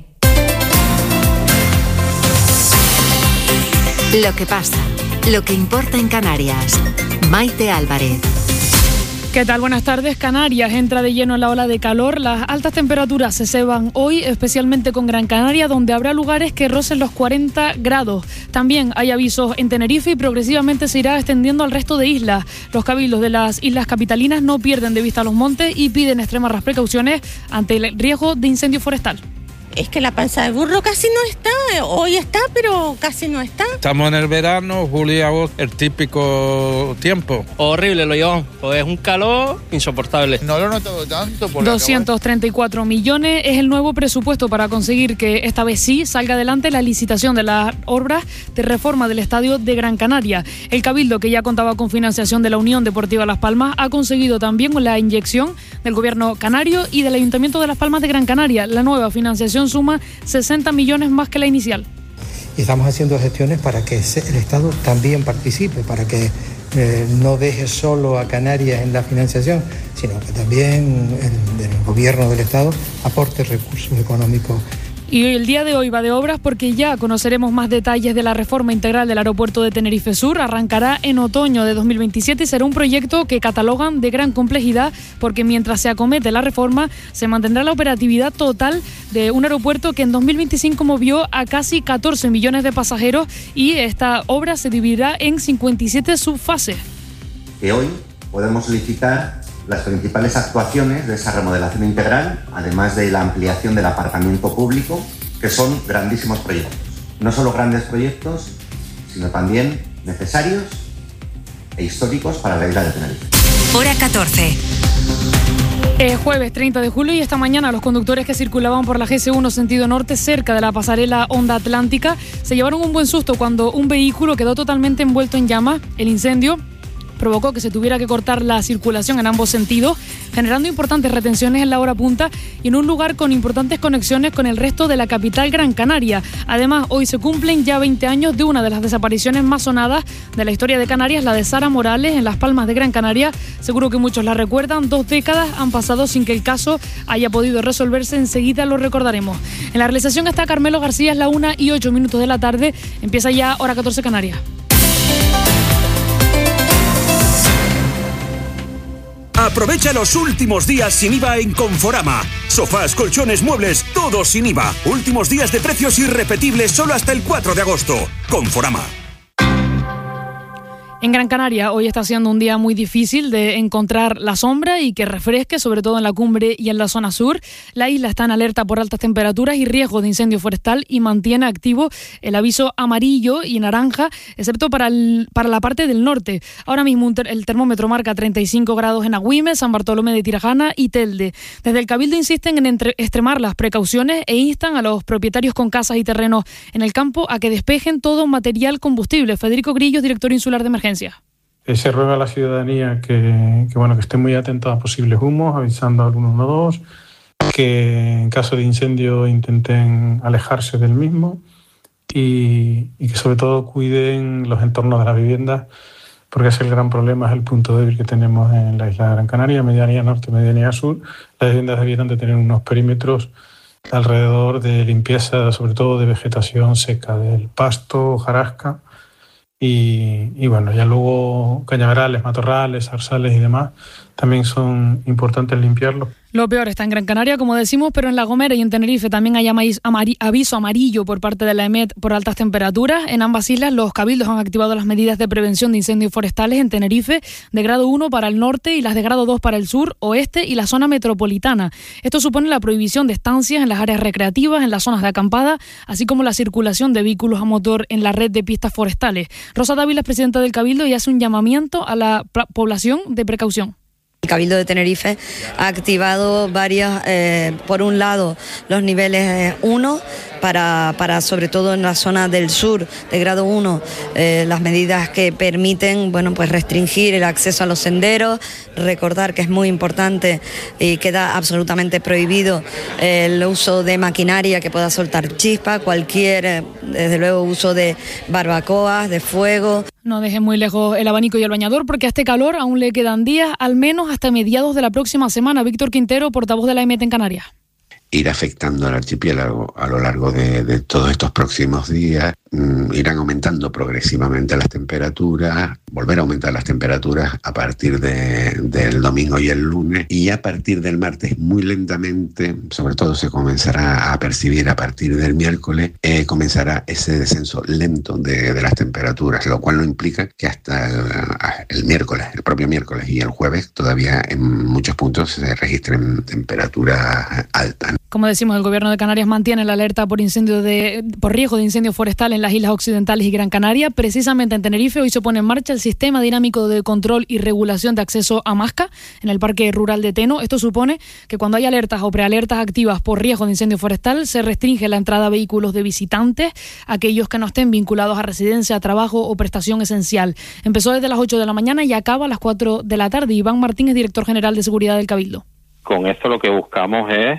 Lo que pasa, lo que importa en Canarias. Maite Álvarez. ¿Qué tal? Buenas tardes. Canarias entra de lleno en la ola de calor. Las altas temperaturas se ceban hoy, especialmente con Gran Canaria, donde habrá lugares que rocen los 40 grados. También hay avisos en Tenerife y progresivamente se irá extendiendo al resto de islas. Los cabildos de las islas capitalinas no pierden de vista los montes y piden extremas precauciones ante el riesgo de incendio forestal. Es que la panza de burro casi no está, hoy está, pero casi no está. Estamos en el verano, julio y agosto, el típico tiempo. Horrible lo llevamos, pues es un calor insoportable. No lo he notado tanto. 234 millones es el nuevo presupuesto para conseguir que esta vez sí salga adelante la licitación de las obras de reforma del estadio de Gran Canaria. El Cabildo, que ya contaba con financiación de la Unión Deportiva Las Palmas, ha conseguido también la inyección del gobierno canario y del Ayuntamiento de Las Palmas de Gran Canaria. La nueva financiación suma 60 millones más que la inicial. Y estamos haciendo gestiones para que el Estado también participe, para que no deje solo a Canarias en la financiación, sino que también el gobierno del Estado aporte recursos económicos. Y el día de hoy va de obras porque ya conoceremos más detalles de la reforma integral del aeropuerto de Tenerife Sur. Arrancará en otoño de 2027 y será un proyecto que catalogan de gran complejidad porque mientras se acomete la reforma se mantendrá la operatividad total de un aeropuerto que en 2025 movió a casi 14 millones de pasajeros y esta obra se dividirá en 57 subfases. Que hoy podemos licitar las principales actuaciones de esa remodelación integral, además de la ampliación del aparcamiento público, que son grandísimos proyectos. No solo grandes proyectos, sino también necesarios e históricos para la isla de Tenerife. Hora 14. Jueves 30 de julio y esta mañana los conductores que circulaban por la GS1 sentido norte cerca de la pasarela Onda Atlántica se llevaron un buen susto cuando un vehículo quedó totalmente envuelto en llamas. El incendio provocó que se tuviera que cortar la circulación en ambos sentidos, generando importantes retenciones en la hora punta y en un lugar con importantes conexiones con el resto de la capital Gran Canaria. Además, hoy se cumplen ya 20 años de una de las desapariciones más sonadas de la historia de Canarias, la de Sara Morales en Las Palmas de Gran Canaria. Seguro que muchos la recuerdan, 2 décadas han pasado sin que el caso haya podido resolverse, enseguida lo recordaremos. En la realización está Carmelo García, es la 1:08 de la tarde, empieza ya Hora 14 Canarias. Aprovecha los últimos días sin IVA en Conforama. Sofás, colchones, muebles, todo sin IVA. Últimos días de precios irrepetibles solo hasta el 4 de agosto. Conforama. En Gran Canaria hoy está siendo un día muy difícil de encontrar la sombra y que refresque, sobre todo en la cumbre y en la zona sur. La isla está en alerta por altas temperaturas y riesgo de incendio forestal y mantiene activo el aviso amarillo y naranja, excepto para la parte del norte. Ahora mismo el termómetro marca 35 grados en Agüime, San Bartolomé de Tirajana y Telde. Desde el Cabildo insisten en extremar las precauciones e instan a los propietarios con casas y terrenos en el campo a que despejen todo material combustible. Federico Grillos, director insular de emergencia. Se ruega a la ciudadanía que esté muy atenta a posibles humos, avisando al 112, que en caso de incendio intenten alejarse del mismo y que sobre todo cuiden los entornos de las viviendas, porque es el gran problema, es el punto débil que tenemos en la isla de Gran Canaria, medianía norte, medianía sur. Las viviendas debieran de tener unos perímetros alrededor de limpieza, sobre todo de vegetación seca, del pasto, hojarasca. Y bueno, ya luego cañaverales, matorrales, zarzales y demás también son importantes limpiarlos. Lo peor está en Gran Canaria, como decimos, pero en La Gomera y en Tenerife también hay aviso amarillo por parte de la EMET por altas temperaturas. En ambas islas los cabildos han activado las medidas de prevención de incendios forestales en Tenerife de grado 1 para el norte y las de grado 2 para el sur, oeste y la zona metropolitana. Esto supone la prohibición de estancias en las áreas recreativas, en las zonas de acampada, así como la circulación de vehículos a motor en la red de pistas forestales. Rosa Dávila es presidenta del Cabildo y hace un llamamiento a la población de precaución. El Cabildo de Tenerife ha activado varias, por un lado, los niveles 1, para sobre todo en la zona del sur de grado 1, las medidas que permiten, pues restringir el acceso a los senderos. Recordar que es muy importante y queda absolutamente prohibido el uso de maquinaria que pueda soltar chispa, cualquier, desde luego, uso de barbacoas, de fuego. No dejen muy lejos el abanico y el bañador, porque a este calor aún le quedan días, al menos hasta mediados de la próxima semana. Víctor Quintero, portavoz de la EMET en Canarias. Ir afectando al archipiélago a lo largo de todos estos próximos días, irán aumentando progresivamente las temperaturas, volver a aumentar las temperaturas a partir del domingo y el lunes, y a partir del martes muy lentamente, sobre todo se comenzará a percibir a partir del miércoles, comenzará ese descenso lento de las temperaturas, lo cual no implica que hasta el miércoles, el propio miércoles y el jueves, todavía en muchos puntos se registren temperaturas altas. Como decimos, el Gobierno de Canarias mantiene la alerta por riesgo de incendio forestal en las Islas Occidentales y Gran Canaria. Precisamente en Tenerife hoy se pone en marcha el Sistema Dinámico de Control y Regulación de Acceso a Masca en el Parque Rural de Teno. Esto supone que cuando hay alertas o prealertas activas por riesgo de incendio forestal, se restringe la entrada a vehículos de visitantes, aquellos que no estén vinculados a residencia, trabajo o prestación esencial. Empezó desde las 8 de la mañana y acaba a las 4 de la tarde. Iván Martín es director general de Seguridad del Cabildo. Con esto lo que buscamos es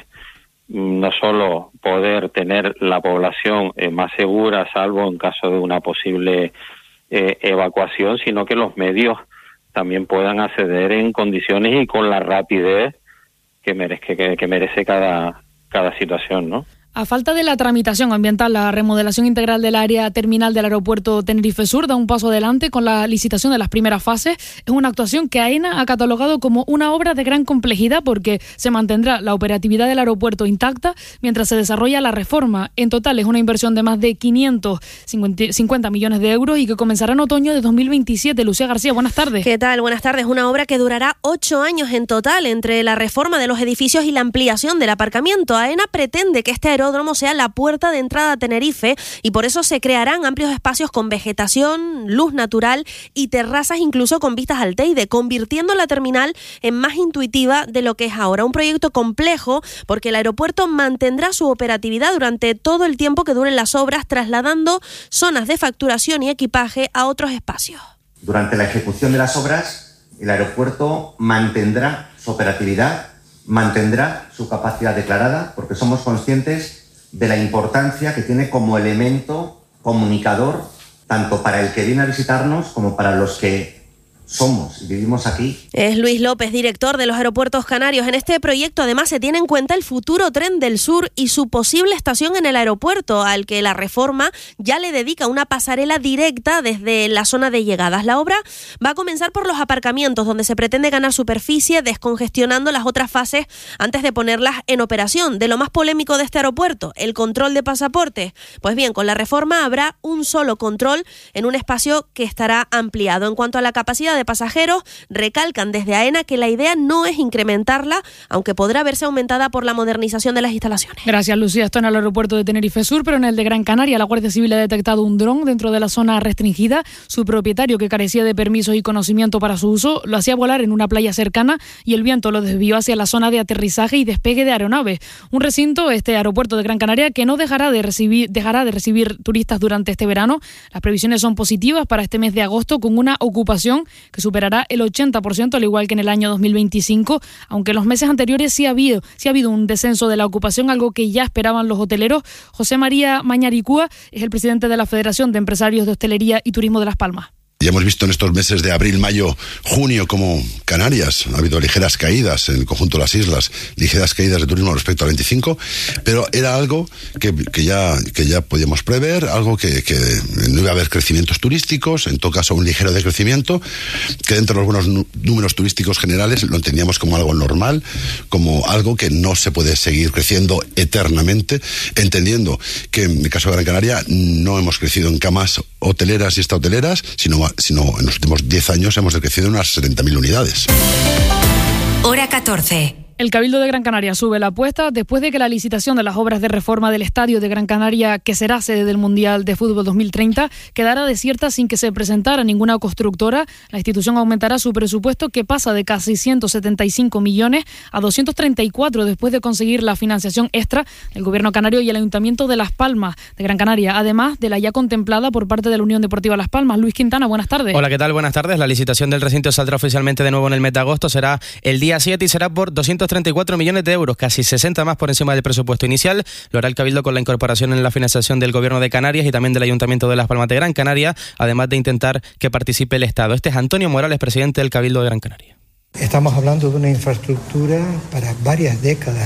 no solo poder tener la población más segura, salvo en caso de una posible evacuación, sino que los medios también puedan acceder en condiciones y con la rapidez que merece cada situación, ¿no? A falta de la tramitación ambiental, la remodelación integral del área terminal del aeropuerto Tenerife Sur da un paso adelante con la licitación de las primeras fases. Es una actuación que AENA ha catalogado como una obra de gran complejidad porque se mantendrá la operatividad del aeropuerto intacta mientras se desarrolla la reforma. En total es una inversión de más de 550 millones de euros y que comenzará en otoño de 2027. Lucía García, buenas tardes. ¿Qué tal? Buenas tardes. Una obra que durará 8 años en total entre la reforma de los edificios y la ampliación del aparcamiento. AENA pretende que este aeródromo sea la puerta de entrada a Tenerife y por eso se crearán amplios espacios con vegetación, luz natural y terrazas incluso con vistas al Teide, convirtiendo la terminal en más intuitiva de lo que es ahora. Un proyecto complejo porque el aeropuerto mantendrá su operatividad durante todo el tiempo que duren las obras, trasladando zonas de facturación y equipaje a otros espacios. Durante la ejecución de las obras, el aeropuerto mantendrá su operatividad, mantendrá su capacidad declarada, porque somos conscientes de la importancia que tiene como elemento comunicador, tanto para el que viene a visitarnos como para los que somos y vivimos aquí. Es Luis López, director de los aeropuertos canarios. En este proyecto además se tiene en cuenta el futuro tren del sur y su posible estación en el aeropuerto, al que la reforma ya le dedica una pasarela directa desde la zona de llegadas. La obra va a comenzar por los aparcamientos, donde se pretende ganar superficie, descongestionando las otras fases antes de ponerlas en operación. De lo más polémico de este aeropuerto, el control de pasaportes. Pues bien, con la reforma habrá un solo control en un espacio que estará ampliado. En cuanto a la capacidad de pasajeros, recalcan desde AENA que la idea no es incrementarla, aunque podrá verse aumentada por la modernización de las instalaciones. Gracias, Lucía. Esto en el aeropuerto de Tenerife Sur, pero en el de Gran Canaria la Guardia Civil ha detectado un dron dentro de la zona restringida. Su propietario, que carecía de permisos y conocimiento para su uso, lo hacía volar en una playa cercana y el viento lo desvió hacia la zona de aterrizaje y despegue de aeronaves. Un recinto, este aeropuerto de Gran Canaria, que no dejará de recibir turistas durante este verano. Las previsiones son positivas para este mes de agosto, con una ocupación que superará el 80%, al igual que en el año 2025, aunque en los meses anteriores sí ha habido un descenso de la ocupación, algo que ya esperaban los hoteleros. José María Mañaricúa es el presidente de la Federación de Empresarios de Hostelería y Turismo de Las Palmas. Ya hemos visto en estos meses de abril, mayo, junio, como Canarias ha habido ligeras caídas en el conjunto de las islas, ligeras caídas de turismo respecto al 25, pero era algo que ya podíamos prever, algo que no iba a haber crecimientos turísticos, en todo caso un ligero decrecimiento, que dentro de los buenos números turísticos generales lo entendíamos como algo normal, como algo que no se puede seguir creciendo eternamente, entendiendo que en el caso de Gran Canaria no hemos crecido en camas hoteleras y extrahoteleras, sino en los últimos 10 años hemos decrecido unas 70.000 unidades. Hora 14. El Cabildo de Gran Canaria sube la apuesta después de que la licitación de las obras de reforma del Estadio de Gran Canaria, que será sede del Mundial de Fútbol 2030, quedara desierta sin que se presentara ninguna constructora. La institución aumentará su presupuesto, que pasa de casi 175 millones a 234 después de conseguir la financiación extra del Gobierno canario y el Ayuntamiento de Las Palmas de Gran Canaria, además de la ya contemplada por parte de la Unión Deportiva Las Palmas. Luis Quintana, buenas tardes. Hola, ¿qué tal? Buenas tardes. La licitación del recinto saldrá oficialmente de nuevo en el mes de agosto. Será el día 7 y será por 234 millones de euros, casi 60 más por encima del presupuesto inicial. Lo hará el Cabildo con la incorporación en la financiación del Gobierno de Canarias y también del Ayuntamiento de Las Palmas de Gran Canaria, además de intentar que participe el Estado. Este es Antonio Morales, presidente del Cabildo de Gran Canaria. Estamos hablando de una infraestructura para varias décadas,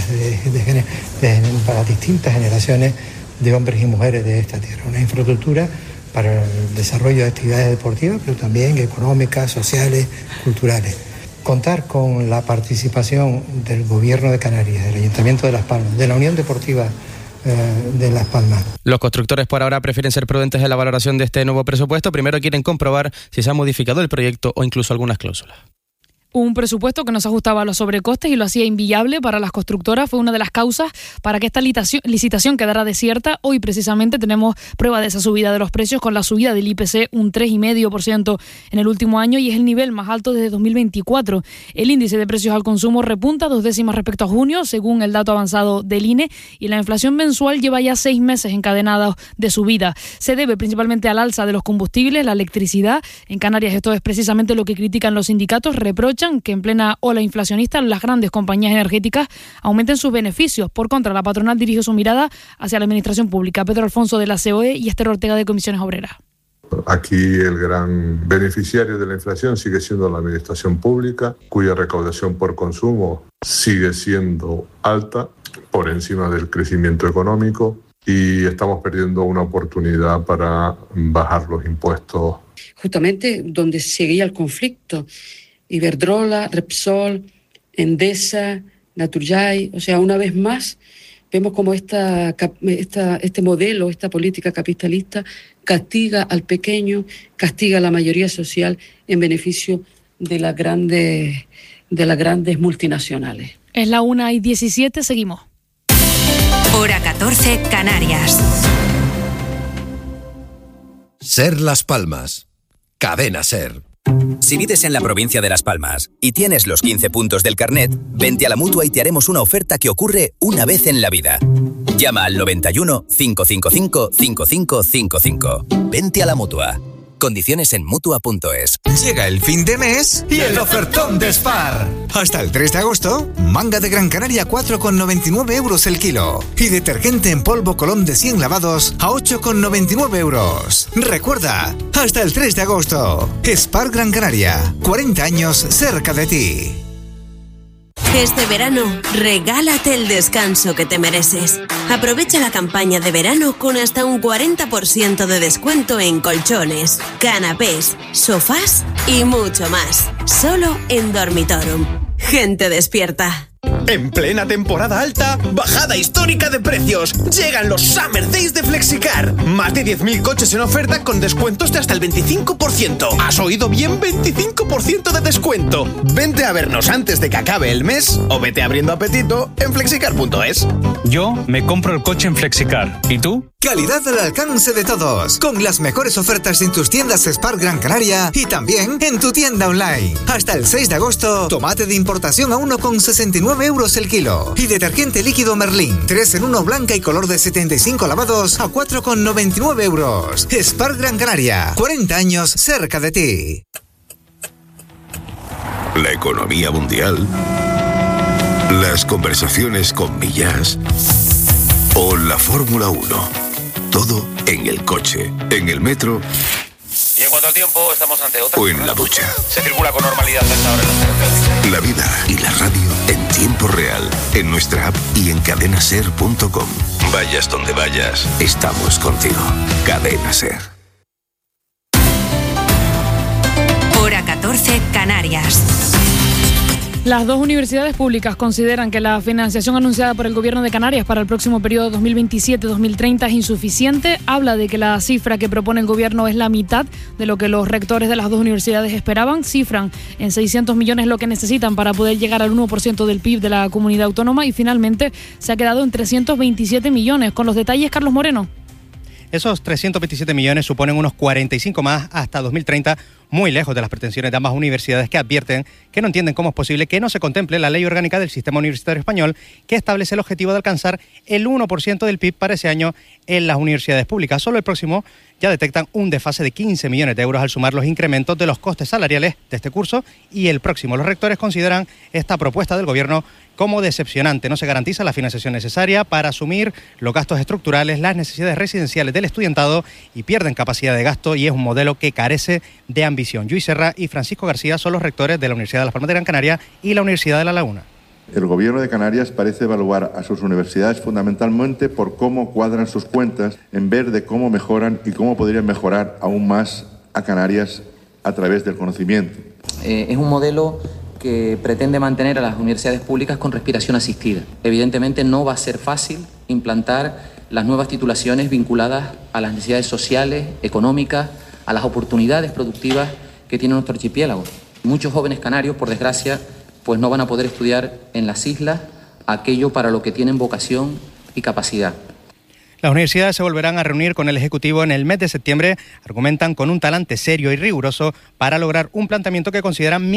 para distintas generaciones de hombres y mujeres de esta tierra. Una infraestructura para el desarrollo de actividades deportivas, pero también económicas, sociales, culturales. Contar con la participación del Gobierno de Canarias, del Ayuntamiento de Las Palmas, de la Unión Deportiva de Las Palmas. Los constructores por ahora prefieren ser prudentes en la valoración de este nuevo presupuesto. Primero quieren comprobar si se ha modificado el proyecto o incluso algunas cláusulas. Un presupuesto que no se ajustaba a los sobrecostes y lo hacía inviable para las constructoras fue una de las causas para que esta licitación quedara desierta. Hoy precisamente tenemos prueba de esa subida de los precios con la subida del IPC, un 3,5% en el último año, y es el nivel más alto desde 2024. El índice de precios al consumo repunta 2 décimas respecto a junio, según el dato avanzado del INE, y la inflación mensual lleva ya 6 meses encadenados de subida. Se debe principalmente al alza de los combustibles, la electricidad. En Canarias esto es precisamente lo que critican los sindicatos. Reprochan que en plena ola inflacionista las grandes compañías energéticas aumenten sus beneficios. Por contra, la patronal dirigió su mirada hacia la administración pública. Pedro Alfonso de la COE y Esther Ortega de Comisiones Obreras. Aquí el gran beneficiario de la inflación sigue siendo la administración pública, cuya recaudación por consumo sigue siendo alta, por encima del crecimiento económico, y estamos perdiendo una oportunidad para bajar los impuestos. Justamente donde seguía el conflicto. Iberdrola, Repsol, Endesa, Naturgy, o sea, una vez más vemos como este modelo, esta política capitalista castiga al pequeño, castiga a la mayoría social en beneficio de las grandes multinacionales. Es la 1:17, seguimos. Hora 14, Canarias. Ser Las Palmas. Cadena Ser. Si vives en la provincia de Las Palmas y tienes los 15 puntos del carnet, vente a la Mutua y te haremos una oferta que ocurre una vez en la vida. Llama al 91 555 5555. Vente a la Mutua. Condiciones en Mutua.es. Llega el fin de mes y el ofertón de Spar. Hasta el 3 de agosto, manga de Gran Canaria 4,99 euros el kilo. Y detergente en polvo Colón de 100 lavados a 8,99 euros. Recuerda, hasta el 3 de agosto. Spar Gran Canaria, 40 años cerca de ti. Este verano, regálate el descanso que te mereces. Aprovecha la campaña de verano con hasta un 40% de descuento en colchones, canapés, sofás y mucho más. Solo en Dormitorum. Gente despierta. En plena temporada alta, bajada histórica de precios. Llegan los Summer Days de Flexicar. Más de 10.000 coches en oferta con descuentos de hasta el 25%. ¿Has oído bien? 25% de descuento. Vente a vernos antes de que acabe el mes o vete abriendo apetito en flexicar.es. Yo me compro el coche en Flexicar. ¿Y tú? Calidad al alcance de todos, con las mejores ofertas en tus tiendas Spar Gran Canaria y también en tu tienda online. Hasta el 6 de agosto, tomate de importación a 1,69 euros el kilo. Y detergente líquido Merlin, 3 en 1 blanca y color de 75 lavados a 4,99 euros. Spar Gran Canaria, 40 años cerca de ti. La economía mundial, las conversaciones con Millás o la Fórmula 1. Todo en el coche, en el metro. Y en cuanto al tiempo, estamos ante otra. O en la ducha. Se circula con normalidad hasta ahora en las carreteras. La vida y la radio en tiempo real, en nuestra app y en cadenaser.com. Vayas donde vayas, estamos contigo. Cadena Ser. Hora 14, Canarias. Las dos universidades públicas consideran que la financiación anunciada por el Gobierno de Canarias para el próximo periodo 2027-2030 es insuficiente. Habla de que la cifra que propone el Gobierno es la mitad de lo que los rectores de las dos universidades esperaban. Cifran en 600 millones lo que necesitan para poder llegar al 1% del PIB de la comunidad autónoma y finalmente se ha quedado en 327 millones. Con los detalles, Carlos Moreno. Esos 327 millones suponen unos 45 más hasta 2030, muy lejos de las pretensiones de ambas universidades, que advierten que no entienden cómo es posible que no se contemple la ley orgánica del sistema universitario español, que establece el objetivo de alcanzar el 1% del PIB para ese año en las universidades públicas. Solo el próximo ya detectan un desfase de 15 millones de euros al sumar los incrementos de los costes salariales de este curso y el próximo. Los rectores consideran esta propuesta del Gobierno como decepcionante. No se garantiza la financiación necesaria para asumir los gastos estructurales, las necesidades residenciales del estudiantado y pierden capacidad de gasto, y es un modelo que carece de ambición. Lluís Serra y Francisco García son los rectores de la Universidad de Las Palmas de Gran Canaria y la Universidad de La Laguna. El Gobierno de Canarias parece evaluar a sus universidades fundamentalmente por cómo cuadran sus cuentas, en vez de cómo mejoran y cómo podrían mejorar aún más a Canarias a través del conocimiento. Es un modelo que pretende mantener a las universidades públicas con respiración asistida. Evidentemente no va a ser fácil implantar las nuevas titulaciones vinculadas a las necesidades sociales, económicas, a las oportunidades productivas que tiene nuestro archipiélago. Muchos jóvenes canarios, por desgracia, pues no van a poder estudiar en las islas aquello para lo que tienen vocación y capacidad. Las universidades se volverán a reunir con el Ejecutivo en el mes de septiembre. Argumentan con un talante serio y riguroso para lograr un planteamiento que consideren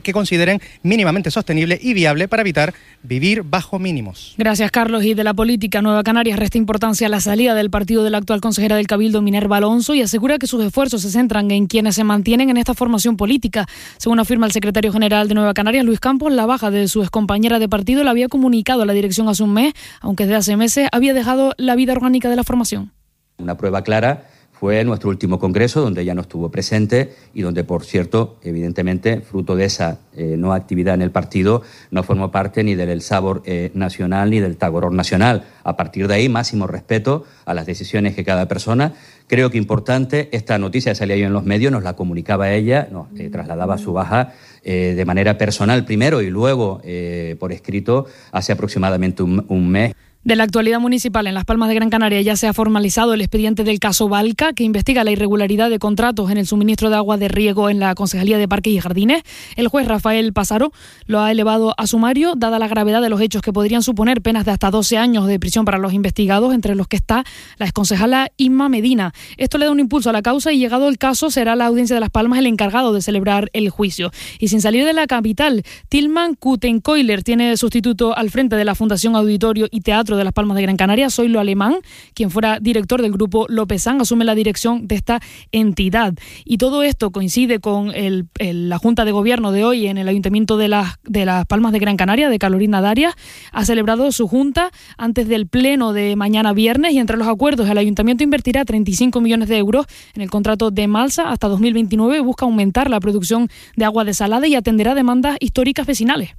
mínimamente sostenible y viable para evitar vivir bajo mínimos. Gracias, Carlos. Y de la política, Nueva Canarias resta importancia a la salida del partido de la actual consejera del Cabildo, Minerva Alonso, y asegura que sus esfuerzos se centran en quienes se mantienen en esta formación política. Según afirma el secretario general de Nueva Canarias, Luis Campos, la baja de su excompañera de partido la había comunicado a la dirección hace un mes, aunque desde hace meses había dejado la vida orgánica de la formación. Una prueba clara fue nuestro último congreso, donde ella no estuvo presente y donde, por cierto, evidentemente, fruto de esa no actividad en el partido, no formó parte ni del Sabor Nacional ni del Tagoror Nacional. A partir de ahí, máximo respeto a las decisiones que cada persona. Creo que importante, esta noticia salía yo en los medios, nos la comunicaba ella, nos trasladaba su baja de manera personal primero y luego por escrito hace aproximadamente un mes. De la actualidad municipal en Las Palmas de Gran Canaria ya se ha formalizado el expediente del caso Balca, que investiga la irregularidad de contratos en el suministro de agua de riego en la Concejalía de Parques y Jardines. El juez Rafael Pasaro lo ha elevado a sumario, dada la gravedad de los hechos que podrían suponer penas de hasta 12 años de prisión para los investigados, entre los que está la exconcejala Inma Medina. Esto le da un impulso a la causa y, llegado el caso, será la Audiencia de Las Palmas el encargado de celebrar el juicio. Y sin salir de la capital, Tilman Kutenkoiler tiene sustituto al frente de la Fundación Auditorio y Teatro de Las Palmas de Gran Canaria. Zoilo Alemán, quien fuera director del grupo Lopezán, asume la dirección de esta entidad. Y todo esto coincide con la Junta de Gobierno de hoy en el Ayuntamiento de Las Palmas de Gran Canaria, de Carolina Darias. Ha celebrado su junta antes del pleno de mañana viernes, y entre los acuerdos, el Ayuntamiento invertirá 35 millones de euros en el contrato de Malsa hasta 2029. Busca aumentar la producción de agua desalada y atenderá demandas históricas vecinales.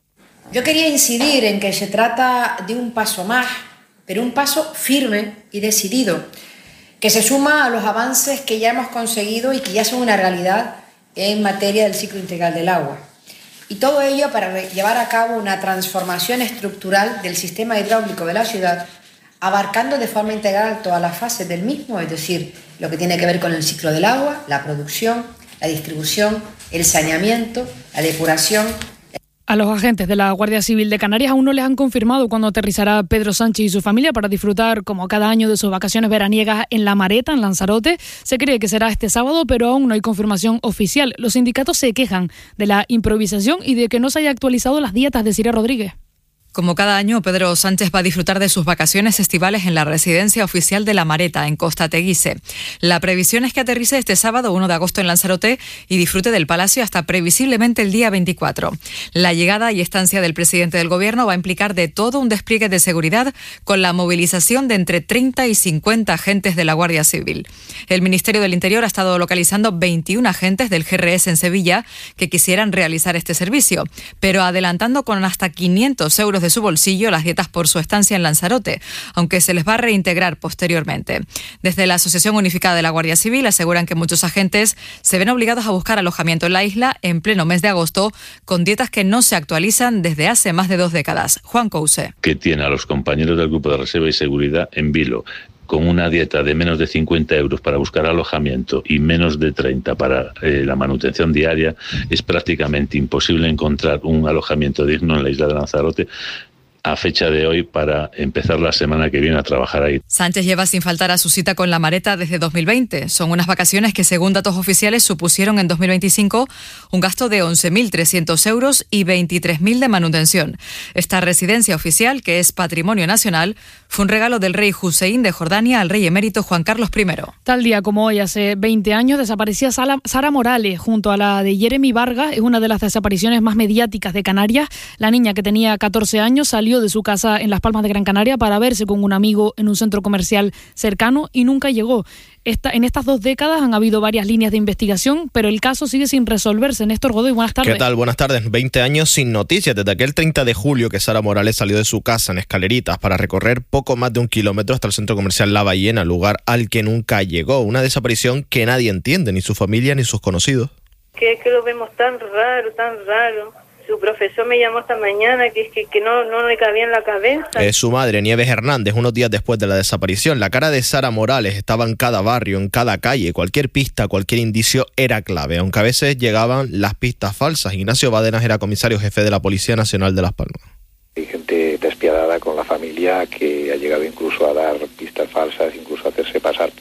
Yo quería incidir en que se trata de un paso más, pero un paso firme y decidido, que se suma a los avances que ya hemos conseguido y que ya son una realidad en materia del ciclo integral del agua. Y todo ello para llevar a cabo una transformación estructural del sistema hidráulico de la ciudad, abarcando de forma integral todas las fases del mismo, es decir, lo que tiene que ver con el ciclo del agua, la producción, la distribución, el saneamiento, la depuración. A los agentes de la Guardia Civil de Canarias aún no les han confirmado cuándo aterrizará Pedro Sánchez y su familia para disfrutar, como cada año, de sus vacaciones veraniegas en La Mareta, en Lanzarote. Se cree que será este sábado, pero aún no hay confirmación oficial. Los sindicatos se quejan de la improvisación y de que no se haya actualizado las dietas de Sira Rodríguez. Como cada año, Pedro Sánchez va a disfrutar de sus vacaciones estivales en la residencia oficial de La Mareta, en Costa Teguise. La previsión es que aterrice este sábado 1 de agosto en Lanzarote y disfrute del palacio hasta previsiblemente el día 24. La llegada y estancia del presidente del Gobierno va a implicar de todo un despliegue de seguridad, con la movilización de entre 30 y 50 agentes de la Guardia Civil. El Ministerio del Interior ha estado localizando 21 agentes del GRS en Sevilla que quisieran realizar este servicio, pero adelantando con hasta 500 euros de su bolsillo las dietas por su estancia en Lanzarote, aunque se les va a reintegrar posteriormente. Desde la Asociación Unificada de la Guardia Civil aseguran que muchos agentes se ven obligados a buscar alojamiento en la isla en pleno mes de agosto, con dietas que no se actualizan desde hace más de 2 décadas. Juan Couse. Que tiene a los compañeros del Grupo de Reserva y Seguridad en vilo, con una dieta de menos de 50 euros para buscar alojamiento y menos de 30 para la manutención diaria, es prácticamente imposible encontrar un alojamiento digno en la isla de Lanzarote a fecha de hoy para empezar la semana que viene a trabajar ahí. Sánchez lleva sin faltar a su cita con La Mareta desde 2020. Son unas vacaciones que, según datos oficiales, supusieron en 2025 un gasto de 11.300 euros y 23.000 de manutención. Esta residencia oficial, que es patrimonio nacional, fue un regalo del rey Hussein de Jordania al rey emérito Juan Carlos I. Tal día como hoy, hace 20 años, desaparecía Sara Morales junto a la de Jeremy Vargas. Es una de las desapariciones más mediáticas de Canarias. La niña, que tenía 14 años, salió de su casa en Las Palmas de Gran Canaria para verse con un amigo en un centro comercial cercano y nunca llegó. En estas 2 décadas han habido varias líneas de investigación, pero el caso sigue sin resolverse. Néstor Godoy, buenas tardes. ¿Qué tal? Buenas tardes. 20 años sin noticias desde aquel 30 de julio que Sara Morales salió de su casa en Escaleritas para recorrer poco más de 1 kilómetro hasta el centro comercial La Ballena, lugar al que nunca llegó. Una desaparición que nadie entiende, ni su familia ni sus conocidos. Que lo vemos tan raro. Su profesor me llamó esta mañana que no le cabía en la cabeza. Es su madre, Nieves Hernández, unos días después de la desaparición. La cara de Sara Morales estaba en cada barrio, en cada calle. Cualquier pista, cualquier indicio era clave, aunque a veces llegaban las pistas falsas. Ignacio Badenas era comisario jefe de la Policía Nacional de Las Palmas. Hay gente despiadada con la familia que ha llegado incluso a dar pistas falsas, incluso a hacerse pasar